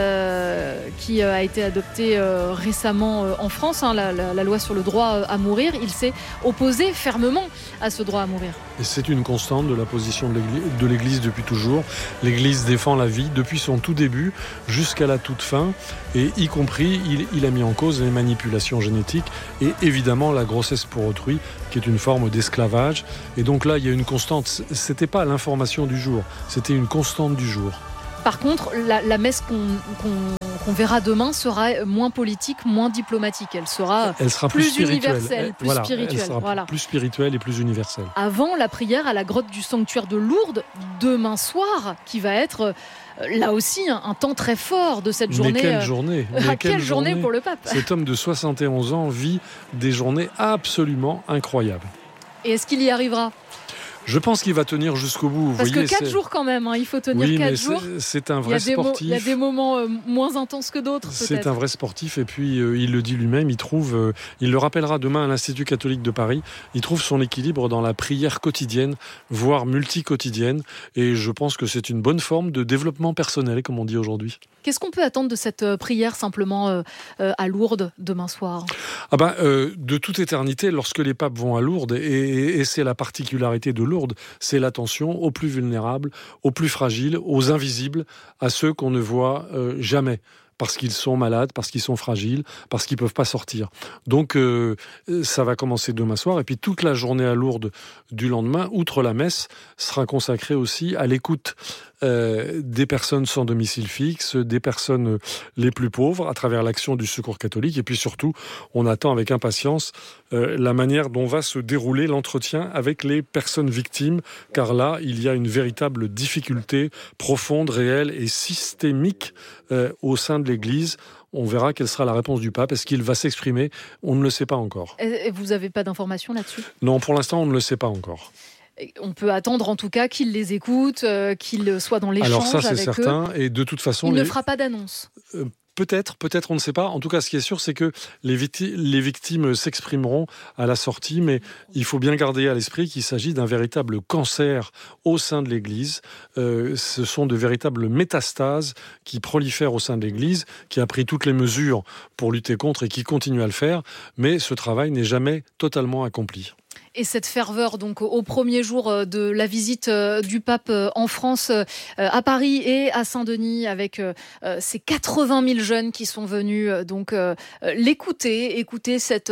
euh, qui a été adoptée euh, récemment euh, en France, hein, la, la, la loi sur le droit à mourir. Il s'est opposé fermement à ce droit à mourir. Et c'est une constante de la position de l'Église, de l'Église depuis toujours. L'Église défend la vie depuis son tout début jusqu'à la toute fin, et y compris, il, il a mis en cause les manipulations génétiques et évidemment la grossesse pour autrui, qui est une forme d'esclavage. Et donc là, il y a une constante. C'était pas l'information du jour, c'était une constante du jour. Par contre, la, la messe qu'on, qu'on, qu'on verra demain sera moins politique, moins diplomatique. Elle sera, elle sera plus, plus universelle, elle, plus voilà, spirituelle. Elle sera voilà. plus spirituelle et plus universelle. Avant la prière à la grotte du sanctuaire de Lourdes, demain soir, qui va être là aussi un, un temps très fort de cette journée. Mais quelle journée, euh, Mais quelle, quelle journée, journée pour le pape. Cet homme de soixante et onze ans vit des journées absolument incroyables. Et est-ce qu'il y arrivera ? Je pense qu'il va tenir jusqu'au bout. Parce vous voyez, que quatre c'est... jours quand même, hein, il faut tenir oui, quatre mais jours. C'est, c'est un vrai il sportif. Il y a des moments euh, moins intenses que d'autres. C'est peut-être. un vrai sportif et puis euh, il le dit lui-même, il trouve, euh, il le rappellera demain à l'Institut catholique de Paris, il trouve son équilibre dans la prière quotidienne, voire multi-quotidienne, et je pense que c'est une bonne forme de développement personnel, comme on dit aujourd'hui. Qu'est-ce qu'on peut attendre de cette euh, prière simplement euh, euh, à Lourdes demain soir ? Ah ben, euh, de toute éternité, lorsque les papes vont à Lourdes, et, et, et c'est la particularité de Lourdes, c'est l'attention aux plus vulnérables, aux plus fragiles, aux invisibles, à ceux qu'on ne voit euh, jamais. Parce qu'ils sont malades, parce qu'ils sont fragiles, parce qu'ils ne peuvent pas sortir. Donc euh, ça va commencer demain soir, et puis toute la journée à Lourdes du lendemain, outre la messe, sera consacrée aussi à l'écoute euh, des personnes sans domicile fixe, des personnes les plus pauvres, à travers l'action du Secours catholique, et puis surtout, on attend avec impatience euh, la manière dont va se dérouler l'entretien avec les personnes victimes, car là, il y a une véritable difficulté profonde, réelle et systémique euh, au sein de l'Église. On verra quelle sera la réponse du pape. Est-ce qu'il va s'exprimer ? On ne le sait pas encore. Et vous n'avez pas d'informations là-dessus ? Non, pour l'instant, on ne le sait pas encore. On peut attendre en tout cas qu'il les écoute, euh, qu'il soit dans l'échange avec eux. Alors ça, c'est certain. Eux. Et de toute façon... Il les... ne fera pas d'annonce. Euh, Peut-être, peut-être, on ne sait pas. En tout cas, ce qui est sûr, c'est que les, victi- les victimes s'exprimeront à la sortie, mais il faut bien garder à l'esprit qu'il s'agit d'un véritable cancer au sein de l'Église. Euh, ce sont de véritables métastases qui prolifèrent au sein de l'Église, qui a pris toutes les mesures pour lutter contre et qui continue à le faire, mais ce travail n'est jamais totalement accompli. Et cette ferveur, donc, au premier jour de la visite du pape en France, à Paris et à Saint-Denis, avec ces quatre-vingt mille jeunes qui sont venus donc l'écouter, écouter cette,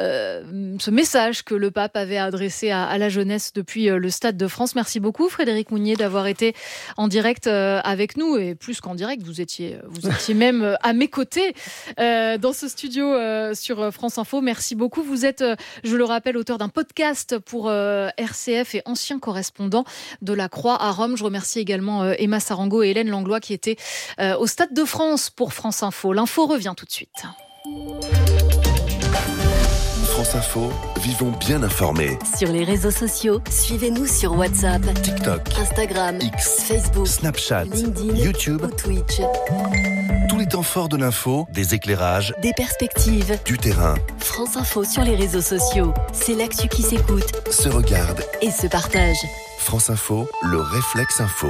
ce message que le pape avait adressé à, à la jeunesse depuis le Stade de France. Merci beaucoup, Frédéric Mounier, d'avoir été en direct avec nous. Et plus qu'en direct, vous étiez, vous étiez même à mes côtés dans ce studio sur France Info. Merci beaucoup. Vous êtes, je le rappelle, auteur d'un podcast pour euh, R C F et ancien correspondant de la Croix à Rome. Je remercie également euh, Emma Sarango et Hélène Langlois qui étaient euh, au Stade de France pour France Info. L'info revient tout de suite. France Info, vivons bien informés. Sur les réseaux sociaux, suivez-nous sur WhatsApp, TikTok, Instagram, X, Facebook, Snapchat, LinkedIn, YouTube ou Twitch. Tous les temps forts de l'info, des éclairages, des perspectives, du terrain. France Info sur les réseaux sociaux, c'est l'actu qui s'écoute, se regarde et se partage. France Info, le réflexe info.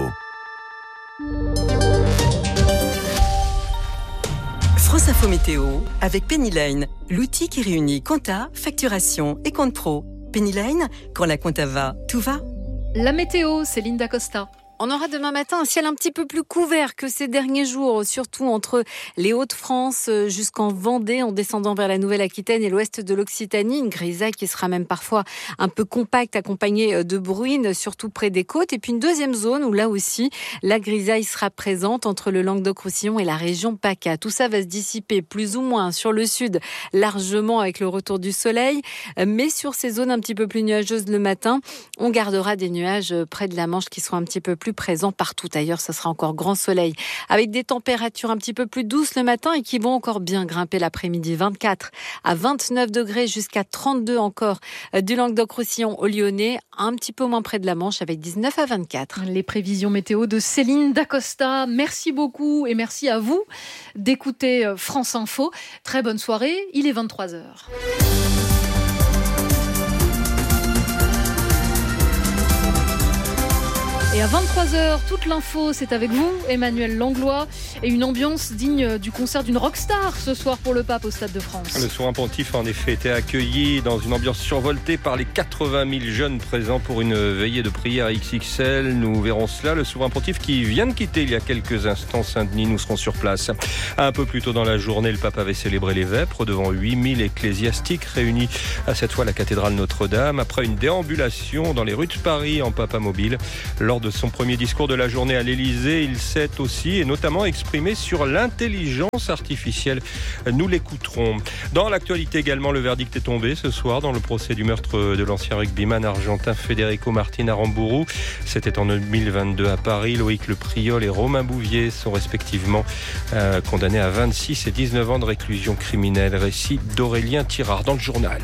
France Info Météo avec Pennyline, l'outil qui réunit compta, facturation et compte pro. Pennyline, quand la compta va, tout va. La météo, c'est Linda Costa. On aura demain matin un ciel un petit peu plus couvert que ces derniers jours, surtout entre les Hauts-de-France jusqu'en Vendée, en descendant vers la Nouvelle-Aquitaine et l'ouest de l'Occitanie. Une grisaille qui sera même parfois un peu compacte, accompagnée de bruines, surtout près des côtes. Et puis une deuxième zone où là aussi, la grisaille sera présente entre le Languedoc-Roussillon et la région PACA. Tout ça va se dissiper plus ou moins sur le sud, largement avec le retour du soleil. Mais sur ces zones un petit peu plus nuageuses le matin, on gardera des nuages près de la Manche qui seront un petit peu plus plus présent partout. Ailleurs, ce sera encore grand soleil avec des températures un petit peu plus douces le matin et qui vont encore bien grimper l'après-midi. vingt-quatre à vingt-neuf degrés jusqu'à trente-deux encore du Languedoc-Roussillon au Lyonnais, un petit peu moins près de la Manche avec dix-neuf à vingt-quatre. Les prévisions météo de Céline Dacosta. Merci beaucoup et merci à vous d'écouter France Info. Très bonne soirée, il est vingt-trois heures. Et à vingt-trois heures, toute l'info, c'est avec vous, Emmanuel Langlois, et une ambiance digne du concert d'une rockstar ce soir pour le pape au Stade de France. Le souverain pontife a en effet été accueilli dans une ambiance survoltée par les quatre-vingt mille jeunes présents pour une veillée de prière X X L. Nous verrons cela. Le souverain pontife qui vient de quitter il y a quelques instants Saint-Denis, nous serons sur place. Un peu plus tôt dans la journée, le pape avait célébré les vêpres devant huit mille ecclésiastiques réunis à cette fois à la cathédrale Notre-Dame après une déambulation dans les rues de Paris en papamobile. Lors de son premier discours de la journée à l'Élysée, il s'est aussi et notamment exprimé sur l'intelligence artificielle. Nous l'écouterons. Dans l'actualité également, le verdict est tombé ce soir dans le procès du meurtre de l'ancien rugbyman argentin Federico Martin Aramburu. C'était en deux mille vingt-deux à Paris. Loïc Le Priol et Romain Bouvier sont respectivement euh, condamnés à vingt-six et dix-neuf ans de réclusion criminelle. Récit d'Aurélien Tirard dans le journal.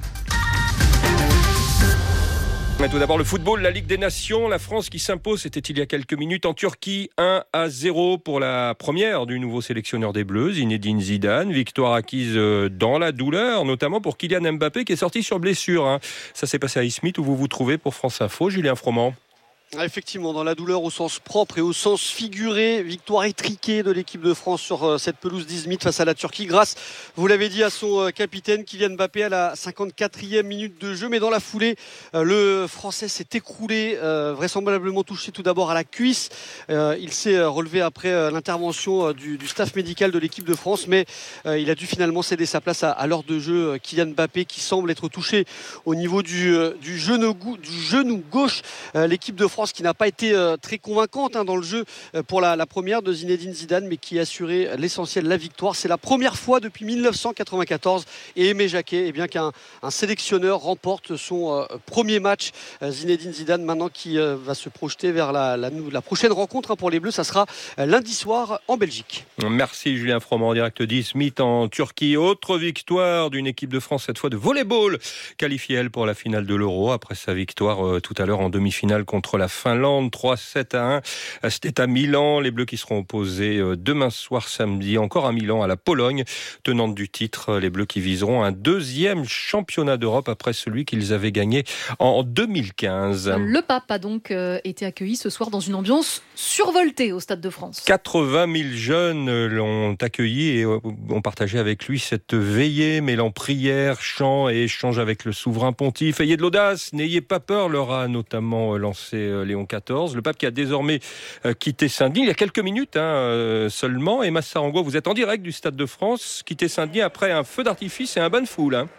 Mais tout d'abord le football, la Ligue des Nations, la France qui s'impose, c'était il y a quelques minutes en Turquie, un à zéro pour la première du nouveau sélectionneur des Bleus, Zinedine Zidane. Victoire acquise dans la douleur, notamment pour Kylian Mbappé qui est sorti sur blessure. Ça s'est passé à Izmit où vous vous trouvez pour France Info, Julien Froment. Effectivement, dans la douleur au sens propre et au sens figuré, victoire étriquée de l'équipe de France sur cette pelouse d'Izmit face à la Turquie grâce, vous l'avez dit, à son capitaine Kylian Mbappé à la cinquante-quatrième minute de jeu. Mais dans la foulée, le Français s'est écroulé, vraisemblablement touché tout d'abord à la cuisse. Il s'est relevé après l'intervention du, du staff médical de l'équipe de France, mais il a dû finalement céder sa place à, à l'heure de jeu. Kylian Mbappé qui semble être touché au niveau du, du, genou, du genou gauche. L'équipe de France qui n'a pas été euh, très convaincante hein, dans le jeu euh, pour la, la première de Zinedine Zidane, mais qui a assuré l'essentiel, la victoire. C'est la première fois depuis mille neuf cent quatre-vingt-quatorze et Aimé Jacquet, eh bien, qu'un un sélectionneur remporte son euh, premier match. Euh, Zinedine Zidane maintenant qui euh, va se projeter vers la, la, la prochaine rencontre hein, pour les Bleus, ça sera euh, lundi soir en Belgique. Merci Julien Froment en direct d'Izmit en Turquie. Autre victoire d'une équipe de France, cette fois de volleyball, qualifiée elle pour la finale de l'Euro après sa victoire euh, tout à l'heure en demi-finale contre la Finlande, trois sept à un. C'était à Milan. Les Bleus qui seront opposés demain soir samedi, encore à Milan, à la Pologne, tenante du titre. Les Bleus qui viseront un deuxième championnat d'Europe après celui qu'ils avaient gagné en deux mille quinze. Le pape a donc été accueilli ce soir dans une ambiance survoltée au Stade de France. quatre-vingt mille jeunes l'ont accueilli et ont partagé avec lui cette veillée mêlant prière, chant et échange avec le souverain pontife. Ayez de l'audace, n'ayez pas peur, leur a notamment lancé Léon quatorze, le pape qui a désormais euh, quitté Saint-Denis il y a quelques minutes hein, euh, seulement. Emma Sarango, vous êtes en direct du Stade de France, quitté Saint-Denis après un feu d'artifice et un bain de foule. Hein.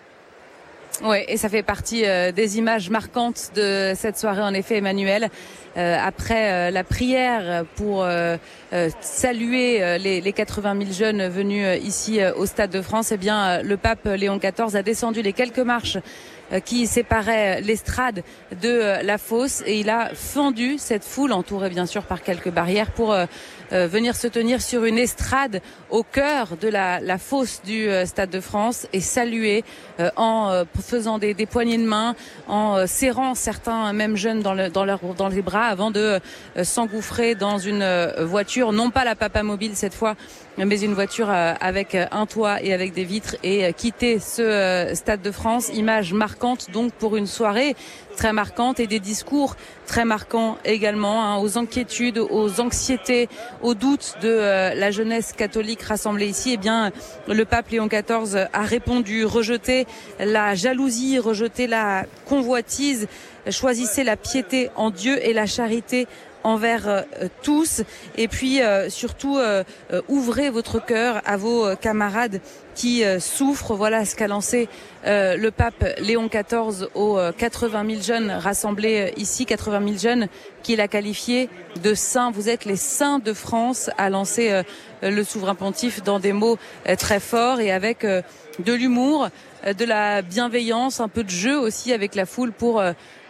Oui, et ça fait partie euh, des images marquantes de cette soirée, en effet, Emmanuel. Euh, après euh, la prière pour euh, euh, saluer euh, les, les quatre-vingt mille jeunes venus euh, ici euh, au Stade de France, eh bien, euh, le pape Léon quatorze a descendu les quelques marches qui séparait l'estrade de la fosse et il a fendu cette foule entourée bien sûr par quelques barrières pour euh, euh, venir se tenir sur une estrade au cœur de la, la fosse du euh, Stade de France et saluer euh, en euh, faisant des, des poignées de main, en euh, serrant certains même jeunes dans, le, dans, leur, dans les bras avant de euh, s'engouffrer dans une euh, voiture, non pas la papamobile cette fois, mais une voiture euh, avec un toit et avec des vitres et euh, quitter ce euh, Stade de France. Image marquante donc pour une soirée très marquante et des discours très marquants également hein, aux inquiétudes, aux anxiétés, aux doutes de euh, la jeunesse catholique rassemblée ici. Eh bien, le pape Léon quatorze a répondu, rejeté la jalousie, rejeté la convoitise, choisissez la piété en Dieu et la charité envers euh, tous et puis euh, surtout euh, euh, ouvrez votre cœur à vos euh, camarades qui euh, souffrent. Voilà ce qu'a lancé euh, le pape Léon quatorze aux euh, quatre-vingt mille jeunes rassemblés euh, ici, quatre-vingt mille jeunes qu'il a qualifiés de saints. Vous êtes les saints de France, a lancé euh, le souverain pontife dans des mots euh, très forts et avec euh, de l'humour, euh, de la bienveillance, un peu de jeu aussi avec la foule pour euh,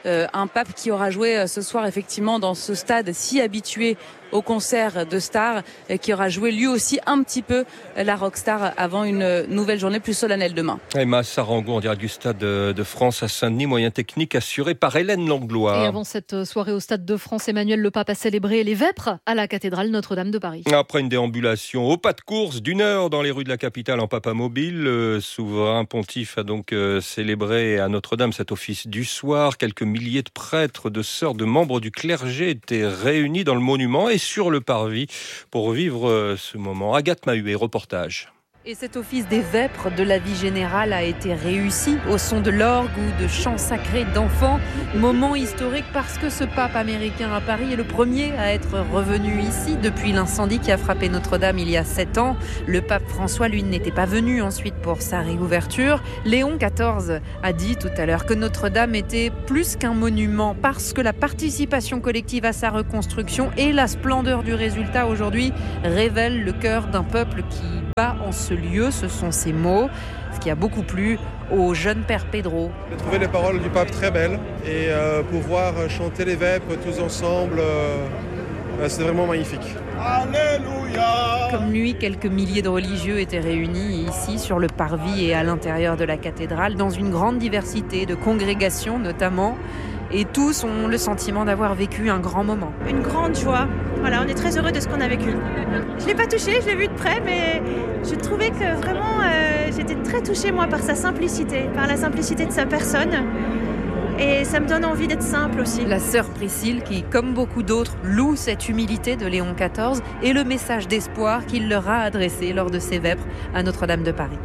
Euh, un pape qui aura joué ce soir effectivement dans ce stade si habitué au concert de stars, et qui aura joué lui aussi un petit peu la rockstar avant une nouvelle journée plus solennelle demain. Emma Sarango en direct du Stade de France à Saint-Denis, moyen technique assuré par Hélène Langlois. Et avant cette soirée au Stade de France, Emmanuel le Pape a célébré les vêpres à la cathédrale Notre-Dame de Paris. Après une déambulation au pas de course d'une heure dans les rues de la capitale en papamobile, le souverain pontife a donc euh, célébré à Notre-Dame cet office du soir. Quelques milliers de prêtres, de sœurs, de membres du clergé étaient réunis dans le monument et sur le parvis pour vivre ce moment. Agathe Mahuet, reportage. Et cet office des vêpres de la vie générale a été réussi au son de l'orgue ou de chants sacrés d'enfants. Moment historique parce que ce pape américain à Paris est le premier à être revenu ici depuis l'incendie qui a frappé Notre-Dame il y a sept ans. Le pape François, lui, n'était pas venu ensuite pour sa réouverture. Léon quatorze a dit tout à l'heure que Notre-Dame était plus qu'un monument parce que la participation collective à sa reconstruction et la splendeur du résultat aujourd'hui révèlent le cœur d'un peuple qui bat en ce lieu, ce sont ces mots, ce qui a beaucoup plu au jeune père Pedro. J'ai trouvé les paroles du pape très belles et euh, pouvoir chanter les vêpres tous ensemble, euh, euh, c'est vraiment magnifique. Alléluia. Comme lui, quelques milliers de religieux étaient réunis ici sur le parvis et à l'intérieur de la cathédrale, dans une grande diversité de congrégations notamment. Et tous ont le sentiment d'avoir vécu un grand moment. Une grande joie. Voilà, on est très heureux de ce qu'on a vécu. Je ne l'ai pas touché, je l'ai vu de près, mais je trouvais que vraiment, euh, j'étais très touchée, moi, par sa simplicité, par la simplicité de sa personne. Et ça me donne envie d'être simple aussi. La sœur Priscille, qui, comme beaucoup d'autres, loue cette humilité de Léon quatorze et le message d'espoir qu'il leur a adressé lors de ses vêpres à Notre-Dame de Paris.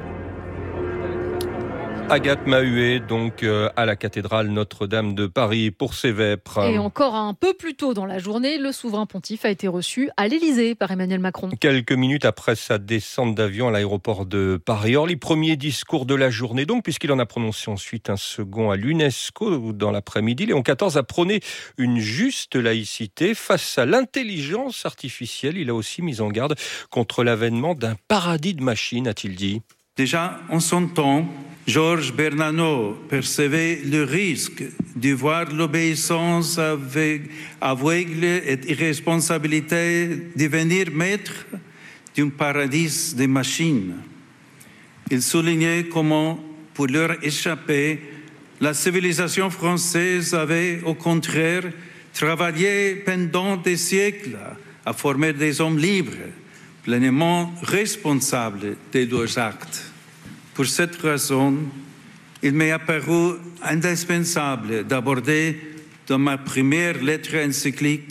Agathe Mahuet, donc euh, à la cathédrale Notre-Dame de Paris pour ses vêpres. Et encore un peu plus tôt dans la journée, le souverain pontife a été reçu à l'Élysée par Emmanuel Macron. Quelques minutes après sa descente d'avion à l'aéroport de Paris-Orly, premier discours de la journée donc, puisqu'il en a prononcé ensuite un second à l'UNESCO dans l'après-midi. Léon quatorze a prôné une juste laïcité face à l'intelligence artificielle. Il a aussi mis en garde contre l'avènement d'un paradis de machines, a-t-il dit. Déjà, en son temps, Georges Bernanos percevait le risque de voir l'obéissance aveugle et irresponsabilité devenir maître d'un paradis de machines. Il soulignait comment, pour leur échapper, la civilisation française avait au contraire travaillé pendant des siècles à former des hommes libres, pleinement responsables de leurs actes. Pour cette raison, il m'est apparu indispensable d'aborder dans ma première lettre encyclique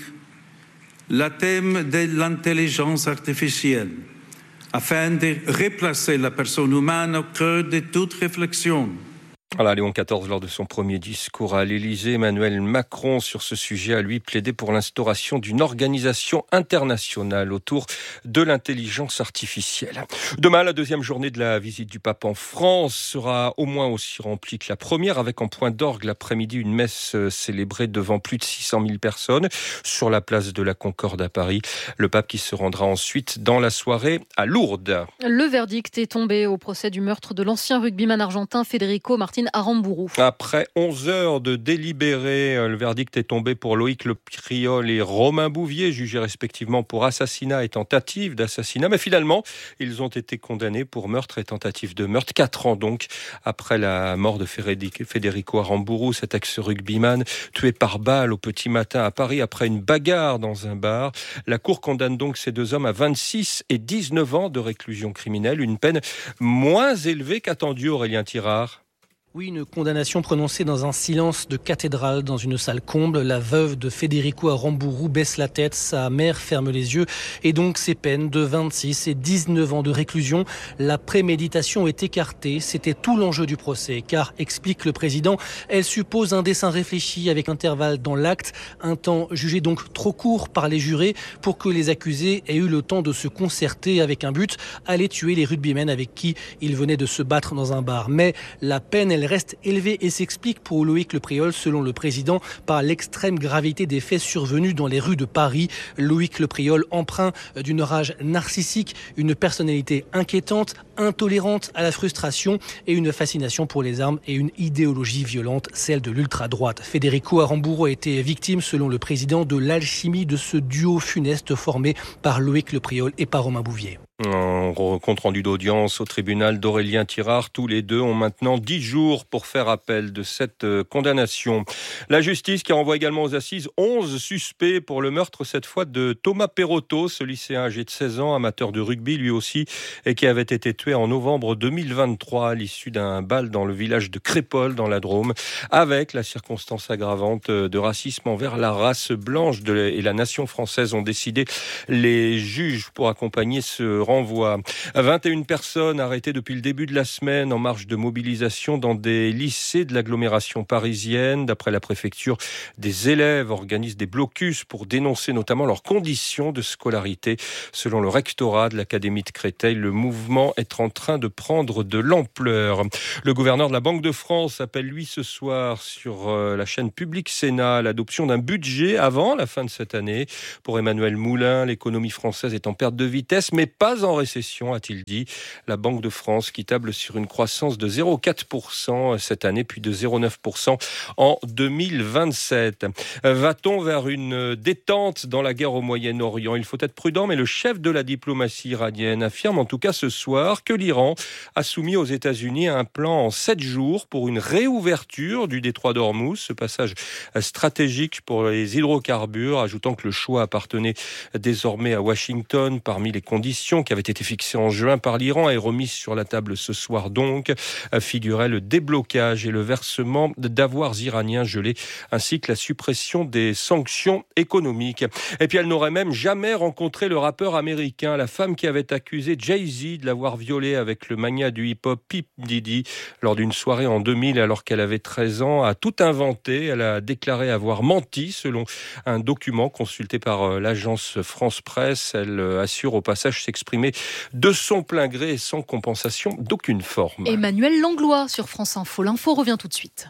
le thème de l'intelligence artificielle, afin de replacer la personne humaine au cœur de toute réflexion. Voilà, Léon quatorze, lors de son premier discours à l'Élysée, Emmanuel Macron, sur ce sujet, a lui plaidé pour l'instauration d'une organisation internationale autour de l'intelligence artificielle. Demain, la deuxième journée de la visite du pape en France sera au moins aussi remplie que la première, avec en point d'orgue l'après-midi une messe célébrée devant plus de six cent mille personnes sur la place de la Concorde à Paris. Le pape qui se rendra ensuite dans la soirée à Lourdes. Le verdict est tombé au procès du meurtre de l'ancien rugbyman argentin Federico Martin Aramburu. Après onze heures de délibéré, le verdict est tombé pour Loïc Le Priol et Romain Bouvier, jugés respectivement pour assassinat et tentative d'assassinat. Mais finalement, ils ont été condamnés pour meurtre et tentative de meurtre. Quatre ans donc après la mort de Federico Aramburu, cet ex-rugbyman tué par balle au petit matin à Paris après une bagarre dans un bar. La Cour condamne donc ces deux hommes à vingt-six et dix-neuf ans de réclusion criminelle, une peine moins élevée qu'attendue, Aurélien Tirard. Oui, une condamnation prononcée dans un silence de cathédrale, dans une salle comble. La veuve de Federico Aramburu baisse la tête, sa mère ferme les yeux. Et donc ces peines de vingt-six et dix-neuf ans de réclusion. La préméditation est écartée. C'était tout l'enjeu du procès. Car, explique le président, elle suppose un dessein réfléchi avec intervalle dans l'acte. Un temps jugé donc trop court par les jurés pour que les accusés aient eu le temps de se concerter avec un but, aller tuer les rugbymen avec qui ils venaient de se battre dans un bar. Mais la peine, elle elle reste élevée et s'explique pour Loïc Le Priol, selon le président, par l'extrême gravité des faits survenus dans les rues de Paris. Loïc Le Priol, empreint d'une rage narcissique, une personnalité inquiétante, intolérante à la frustration et une fascination pour les armes et une idéologie violente, celle de l'ultra-droite. Federico Aramburu a été victime, selon le président, de l'alchimie de ce duo funeste formé par Loïc Le Priol et par Romain Bouvier. En compte rendu d'audience au tribunal d'Aurélien Tirard, tous les deux ont maintenant dix jours pour faire appel de cette condamnation. La justice qui renvoie également aux assises onze suspects pour le meurtre cette fois de Thomas Perotto, ce lycéen âgé de seize ans, amateur de rugby lui aussi, et qui avait été tué en novembre deux mille vingt-trois à l'issue d'un bal dans le village de Crépol dans la Drôme, avec la circonstance aggravante de racisme envers la race blanche de et la nation française ont décidé les juges pour accompagner ce renvoi. vingt et une personnes arrêtées depuis le début de la semaine en marche de mobilisation dans des lycées de l'agglomération parisienne. D'après la préfecture, des élèves organisent des blocus pour dénoncer notamment leurs conditions de scolarité. Selon le rectorat de l'Académie de Créteil, le mouvement est en train de prendre de l'ampleur. Le gouverneur de la Banque de France appelle lui ce soir sur la chaîne Public Sénat l'adoption d'un budget avant la fin de cette année. Pour Emmanuel Moulin, l'économie française est en perte de vitesse, mais pas en récession, a-t-il dit. La Banque de France qui table sur une croissance de zéro virgule quatre pour cent cette année, puis de zéro virgule neuf pour cent en deux mille vingt-sept. Va-t-on vers une détente dans la guerre au Moyen-Orient ? Il faut être prudent, mais le chef de la diplomatie iranienne affirme en tout cas ce soir que l'Iran a soumis aux États-Unis un plan en sept jours pour une réouverture du détroit d'Ormuz, ce passage stratégique pour les hydrocarbures, ajoutant que le choix appartenait désormais à Washington parmi les conditions qui avait été fixée en juin par l'Iran et remise sur la table ce soir donc, figurait le déblocage et le versement d'avoirs iraniens gelés, ainsi que la suppression des sanctions économiques. Et puis elle n'aurait même jamais rencontré le rappeur américain, la femme qui avait accusé Jay-Z de l'avoir violée avec le magnat du hip-hop P. Diddy lors d'une soirée en deux mille alors qu'elle avait treize ans, a tout inventé. Elle a déclaré avoir menti selon un document consulté par l'agence France Presse. Elle assure au passage s'exprimer de son plein gré et sans compensation d'aucune forme. Emmanuel Langlois sur France Info. L'info revient tout de suite.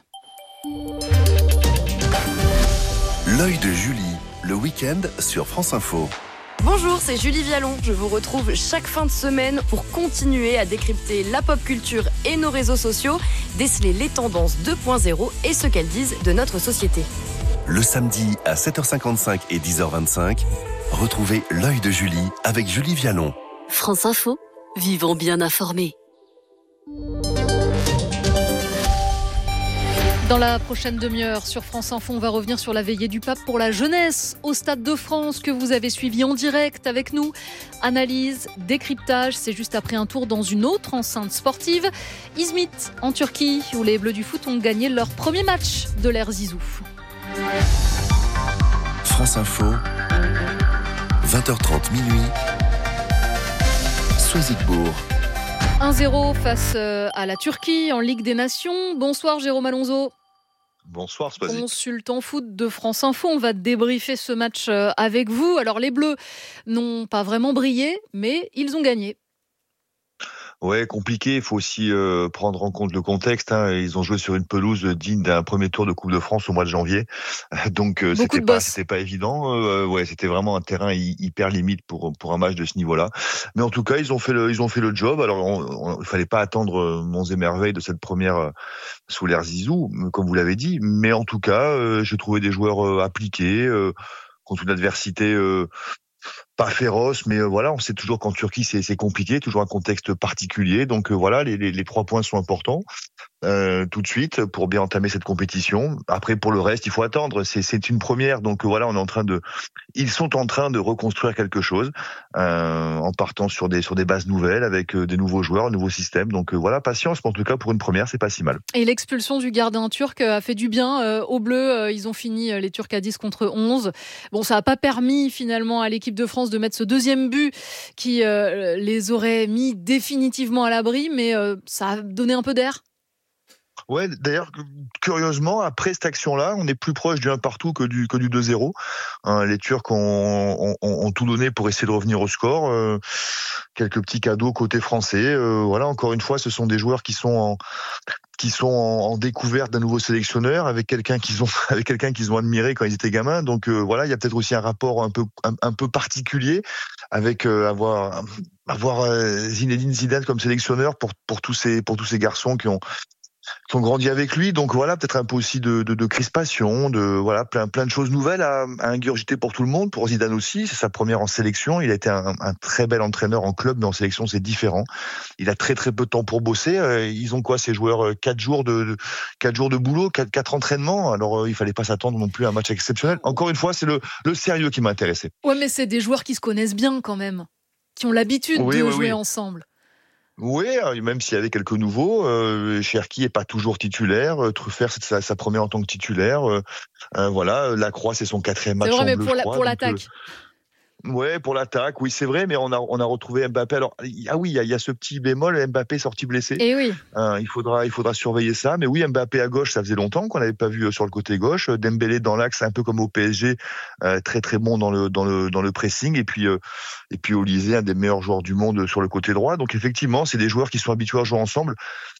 L'œil de Julie, le week-end sur France Info. Bonjour, c'est Julie Vialon. Je vous retrouve chaque fin de semaine pour continuer à décrypter la pop culture et nos réseaux sociaux, déceler les tendances deux point zéro et ce qu'elles disent de notre société. Le samedi à sept heures cinquante-cinq et dix heures vingt-cinq, retrouvez l'œil de Julie avec Julie Vialon. France Info, vivons bien informés. Dans la prochaine demi-heure sur France Info, on va revenir sur la veillée du pape pour la jeunesse au Stade de France que vous avez suivi en direct avec nous. Analyse, décryptage, c'est juste après un tour dans une autre enceinte sportive. İzmit en Turquie où les Bleus du foot ont gagné leur premier match de l'ère Zizou. France Info, vingt heures trente minuit. un zéro face à la Turquie en Ligue des Nations. Bonsoir Jérôme Alonso. Bonsoir Swazik. Consultant foot de France Info, on va débriefer ce match avec vous. Alors les Bleus n'ont pas vraiment brillé, mais ils ont gagné. Ouais, compliqué. Il faut aussi euh, prendre en compte le contexte. Hein. Ils ont joué sur une pelouse digne d'un premier tour de Coupe de France au mois de janvier. Donc euh, c'était pas, c'était pas évident. Euh, ouais, c'était vraiment un terrain hyper limite pour pour un match de ce niveau-là. Mais en tout cas, ils ont fait le ils ont fait le job. Alors, on, on, il fallait pas attendre monts et merveilles de cette première euh, sous l'ère Zizou, comme vous l'avez dit. Mais en tout cas, euh, j'ai trouvé des joueurs euh, appliqués euh, contre une adversité. Euh, Pas féroce, mais euh, voilà, on sait toujours qu'en Turquie c'est, c'est compliqué, toujours un contexte particulier. Donc euh, voilà, les, les, les trois points sont importants euh, tout de suite pour bien entamer cette compétition. Après pour le reste, il faut attendre. C'est, c'est une première, donc euh, voilà, on est en train de, ils sont en train de reconstruire quelque chose euh, en partant sur des sur des bases nouvelles avec euh, des nouveaux joueurs, un nouveau système. Donc euh, voilà, patience. Mais en tout cas pour une première, c'est pas si mal. Et l'expulsion du gardien turc a fait du bien euh, aux Bleus. Euh, ils ont fini euh, les Turcs à dix contre onze. Bon, ça n'a pas permis finalement à l'équipe de France de mettre ce deuxième but qui euh, les aurait mis définitivement à l'abri, mais euh, ça a donné un peu d'air. Ouais, d'ailleurs, curieusement, après cette action-là, on est plus proche du un partout que du que du deux zéro. Hein, les Turcs ont, ont, ont tout donné pour essayer de revenir au score. Euh, quelques petits cadeaux côté français. Euh, voilà, encore une fois, ce sont des joueurs qui sont en qui sont en, en découverte d'un nouveau sélectionneur, avec quelqu'un qu'ils ont, avec quelqu'un qu'ils ont admiré quand ils étaient gamins. Donc euh, voilà, il y a peut-être aussi un rapport un peu, un, un peu particulier avec euh, avoir, avoir euh, Zinedine Zidane comme sélectionneur pour pour tous ces, pour tous ces garçons qui ont qui ont grandi avec lui, donc voilà, peut-être un peu aussi de, de, de crispation, de voilà, plein plein de choses nouvelles à, à ingurgiter pour tout le monde. Pour Zidane aussi, c'est sa première en sélection. Il a été un, un très bel entraîneur en club, mais en sélection c'est différent. Il a très très peu de temps pour bosser. Euh, ils ont quoi ces joueurs? Quatre jours de, de quatre jours de boulot, quatre quatre entraînements. Alors euh, il fallait pas s'attendre non plus à un match exceptionnel. Encore une fois, c'est le le sérieux qui m'a intéressé. Ouais, mais c'est des joueurs qui se connaissent bien quand même, qui ont l'habitude oui, de oui, jouer oui. ensemble. Oui, même s'il y avait quelques nouveaux, euh, Cherki est pas toujours titulaire, euh, Truffert c'est sa, sa première en tant que titulaire, euh, euh, voilà, Lacroix c'est son quatrième match c'est vrai, en mais bleu, pour, je la, crois, pour donc, l'attaque. Euh, ouais, pour l'attaque, oui c'est vrai, mais on a on a retrouvé Mbappé. Alors ah oui, il y a, il y a ce petit bémol, Mbappé sorti blessé. Et oui. Euh, il faudra il faudra surveiller ça, mais oui Mbappé à gauche, ça faisait longtemps qu'on n'avait pas vu sur le côté gauche. Dembélé dans l'axe, un peu comme au P S G, euh, très très bon dans le dans le dans le pressing, et puis euh, et puis Olysée, un des meilleurs joueurs du monde sur le côté droit. Donc effectivement, c'est des joueurs qui sont habitués à jouer ensemble.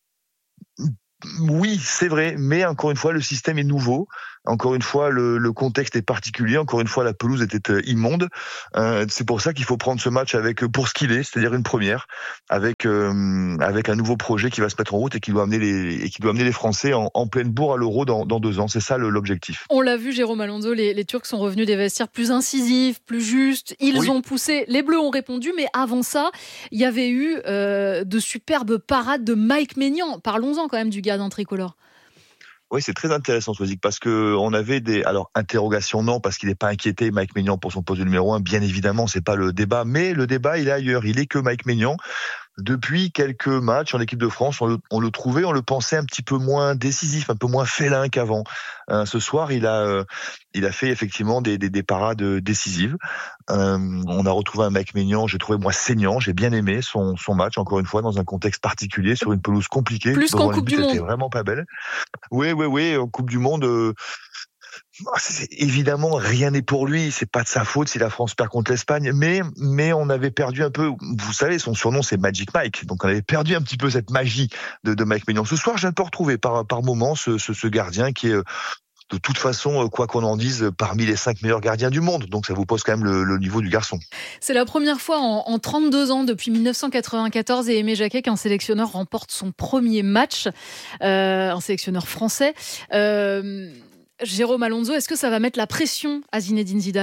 Oui, c'est vrai, mais encore une fois, le système est nouveau. Encore une fois, le, le contexte est particulier. Encore une fois, la pelouse était euh, immonde. Euh, c'est pour ça qu'il faut prendre ce match avec pour ce qu'il est, c'est-à-dire une première, avec euh, avec un nouveau projet qui va se mettre en route et qui doit amener les et qui doit amener les Français en, en pleine bourre à l'Euro dans, dans deux ans. C'est ça le, l'objectif. On l'a vu, Jérôme Alonso, les, les Turcs sont revenus des vestiaires plus incisifs, plus justes. Ils oui. ont poussé. Les Bleus ont répondu, mais avant ça, il y avait eu euh, de superbes parades de Mike Maignan. Parlons-en quand même du gardien tricolore. Oui, c'est très intéressant, Swazik, parce que on avait des, alors, interrogations, non, parce qu'il n'est pas inquiété, Mike Maignan, pour son poste de numéro un. Bien évidemment, c'est pas le débat, mais le débat, il est ailleurs. Il est que Mike Maignan, depuis quelques matchs en équipe de France, on le, on le trouvait, on le pensait un petit peu moins décisif, un peu moins félin qu'avant. Euh, ce soir, il a, euh, il a fait effectivement des, des, des parades décisives. Euh, on a retrouvé un Mike Maignan, j'ai trouvé moi saignant, j'ai bien aimé son, son match, encore une fois, dans un contexte particulier, sur une pelouse compliquée. Plus qu'en Coupe du Monde. C'était vraiment pas belle. Oui, oui, oui, en Coupe du Monde. Euh, C'est, évidemment, rien n'est pour lui. C'est pas de sa faute si la France perd contre l'Espagne, mais mais on avait perdu un peu. Vous savez, son surnom c'est Magic Mike, donc on avait perdu un petit peu cette magie de, de Mike Maignan. Ce soir, j'ai un peu retrouvé par par moment ce, ce, ce gardien qui est de toute façon, quoi qu'on en dise, parmi les cinq meilleurs gardiens du monde. Donc ça vous pose quand même le, le niveau du garçon. C'est la première fois en, en trente-deux ans, depuis dix-neuf cent quatre-vingt-quatorze et Aimé Jacquet, qu'un sélectionneur remporte son premier match, euh, un sélectionneur français. Euh, Jérôme Alonso, est-ce que ça va mettre la pression à Zinedine Zidane ?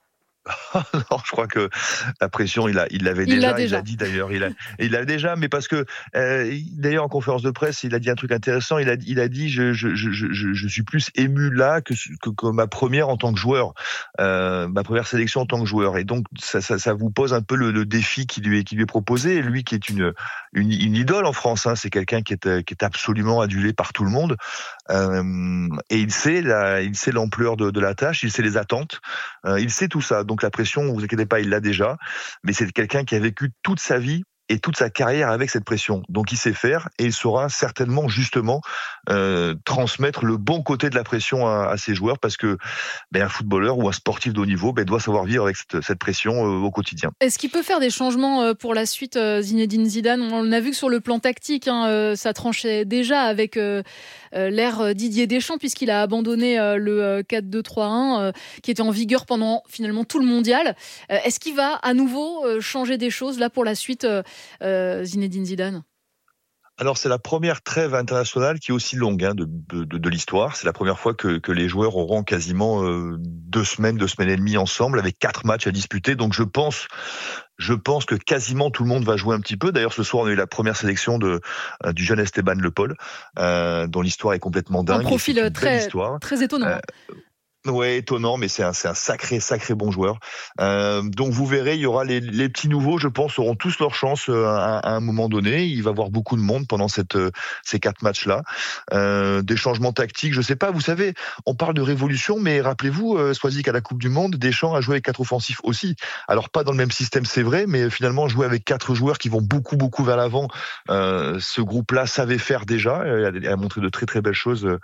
Non, je crois que la pression, il a, il l'avait il déjà, déjà. Il l'a dit d'ailleurs, il a, il l'a déjà, mais parce que euh, d'ailleurs en conférence de presse, il a dit un truc intéressant. Il a, il a dit, je, je, je, je, je suis plus ému là que, que, que ma première en tant que joueur, euh, ma première sélection en tant que joueur. Et donc ça, ça, ça vous pose un peu le, le défi qui lui est, qui lui est proposé. Et lui, qui est une, une, une idole en France, hein, c'est quelqu'un qui est, qui est absolument adulé par tout le monde. Euh, et il sait, la, il sait l'ampleur de, de la tâche, il sait les attentes, euh, il sait tout ça. Donc la pression, vous inquiétez pas, il l'a déjà, mais c'est quelqu'un qui a vécu toute sa vie et toute sa carrière avec cette pression. Donc il sait faire et il saura certainement justement euh, transmettre le bon côté de la pression à, à ses joueurs, parce que ben, un footballeur ou un sportif de haut niveau ben, doit savoir vivre avec cette, cette pression euh, au quotidien. Est-ce qu'il peut faire des changements pour la suite, euh, Zinedine Zidane ? On a vu que sur le plan tactique, hein, euh, ça tranchait déjà avec euh, euh, l'ère Didier Deschamps, puisqu'il a abandonné euh, le quatre deux trois un euh, qui était en vigueur pendant finalement tout le mondial. Euh, est-ce qu'il va à nouveau euh, changer des choses là pour la suite, euh, Euh, Zinedine Zidane? Alors c'est la première trêve internationale qui est aussi longue hein, de, de, de l'histoire. C'est la première fois que, que les joueurs auront quasiment euh, deux semaines, deux semaines et demie ensemble, avec quatre matchs à disputer. Donc je pense, je pense que quasiment tout le monde va jouer un petit peu. D'ailleurs ce soir on a eu la première sélection de euh, du jeune Esteban Le Paul, euh, dont l'histoire est complètement dingue. Un profil très, très étonnant. Euh, Ouais, étonnant, mais c'est un, c'est un sacré, sacré bon joueur. Euh, donc vous verrez, il y aura les, les petits nouveaux, je pense, auront tous leur chance à, à un moment donné. Il va y avoir beaucoup de monde pendant cette, ces quatre matchs-là. Euh, des changements tactiques, je sais pas. Vous savez, on parle de révolution, mais rappelez-vous, euh, Swazik à la Coupe du Monde, Deschamps a joué avec quatre offensifs aussi. Alors pas dans le même système, c'est vrai, mais finalement jouer avec quatre joueurs qui vont beaucoup, beaucoup vers l'avant. Euh, ce groupe-là savait faire déjà. Il a, il a montré de très, très belles choses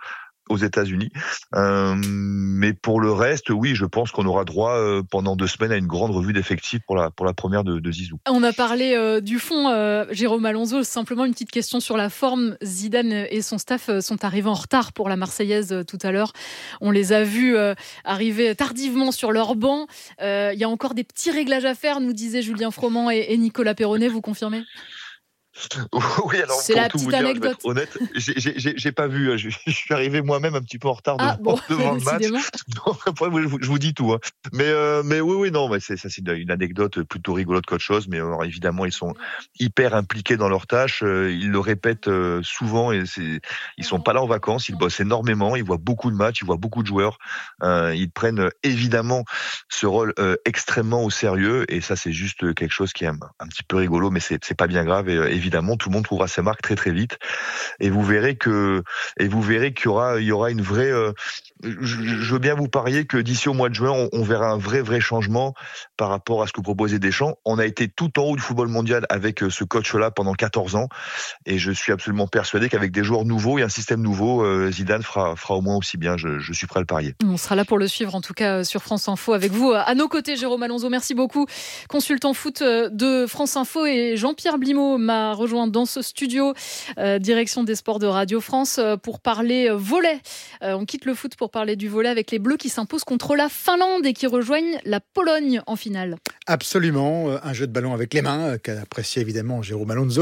aux États-Unis. Euh, mais pour le reste, oui, je pense qu'on aura droit euh, pendant deux semaines à une grande revue d'effectifs pour la, pour la première de, de Zizou. On a parlé euh, du fond, euh, Jérôme Alonso. Simplement une petite question sur la forme. Zidane et son staff sont arrivés en retard pour la Marseillaise euh, tout à l'heure. On les a vus euh, arriver tardivement sur leur banc. Il euh, y a encore des petits réglages à faire, nous disaient Julien Froment et, et Nicolas Perronnet. Vous confirmez ? Oui, alors c'est pour la tout petite vous dire, anecdote. Je vais être honnête, j'ai, j'ai, j'ai pas vu. Je, je suis arrivé moi-même un petit peu en retard ah, devant, bon, devant le match. Donc, après, je, vous, je vous dis tout. Hein. Mais, euh, mais oui, oui, non, mais c'est, ça c'est une anecdote plutôt rigolote qu'autre chose. Mais alors, évidemment, ils sont hyper impliqués dans leurs tâches. Ils le répètent souvent. Et c'est, ils sont pas là en vacances. Ils bossent énormément. Ils voient beaucoup de matchs. Ils voient beaucoup de joueurs. Euh, ils prennent évidemment ce rôle euh, extrêmement au sérieux. Et ça, c'est juste quelque chose qui est un, un petit peu rigolo, mais c'est, c'est pas bien grave. Et euh, évidemment, tout le monde trouvera ses marques très très vite, et vous verrez que et vous verrez qu'il y aura il y aura une vraie. Euh, je, je veux bien vous parier que d'ici au mois de juin, on, on verra un vrai vrai changement par rapport à ce que proposait Deschamps. On a été tout en haut du football mondial avec ce coach-là pendant quatorze ans, et je suis absolument persuadé qu'avec des joueurs nouveaux et un système nouveau, euh, Zidane fera fera au moins aussi bien. Je, je suis prêt à le parier. On sera là pour le suivre en tout cas sur France Info avec vous à nos côtés, Jérôme Alonso. Merci beaucoup, consultant foot de France Info, et Jean-Pierre Blimaud m'a rejoint dans ce studio, euh, direction des sports de Radio France, euh, pour parler euh, volley. Euh, on quitte le foot pour parler du volley avec les Bleus qui s'imposent contre la Finlande et qui rejoignent la Pologne en finale. Absolument, un jeu de ballon avec les mains qu'a apprécié évidemment Jérôme Alonso.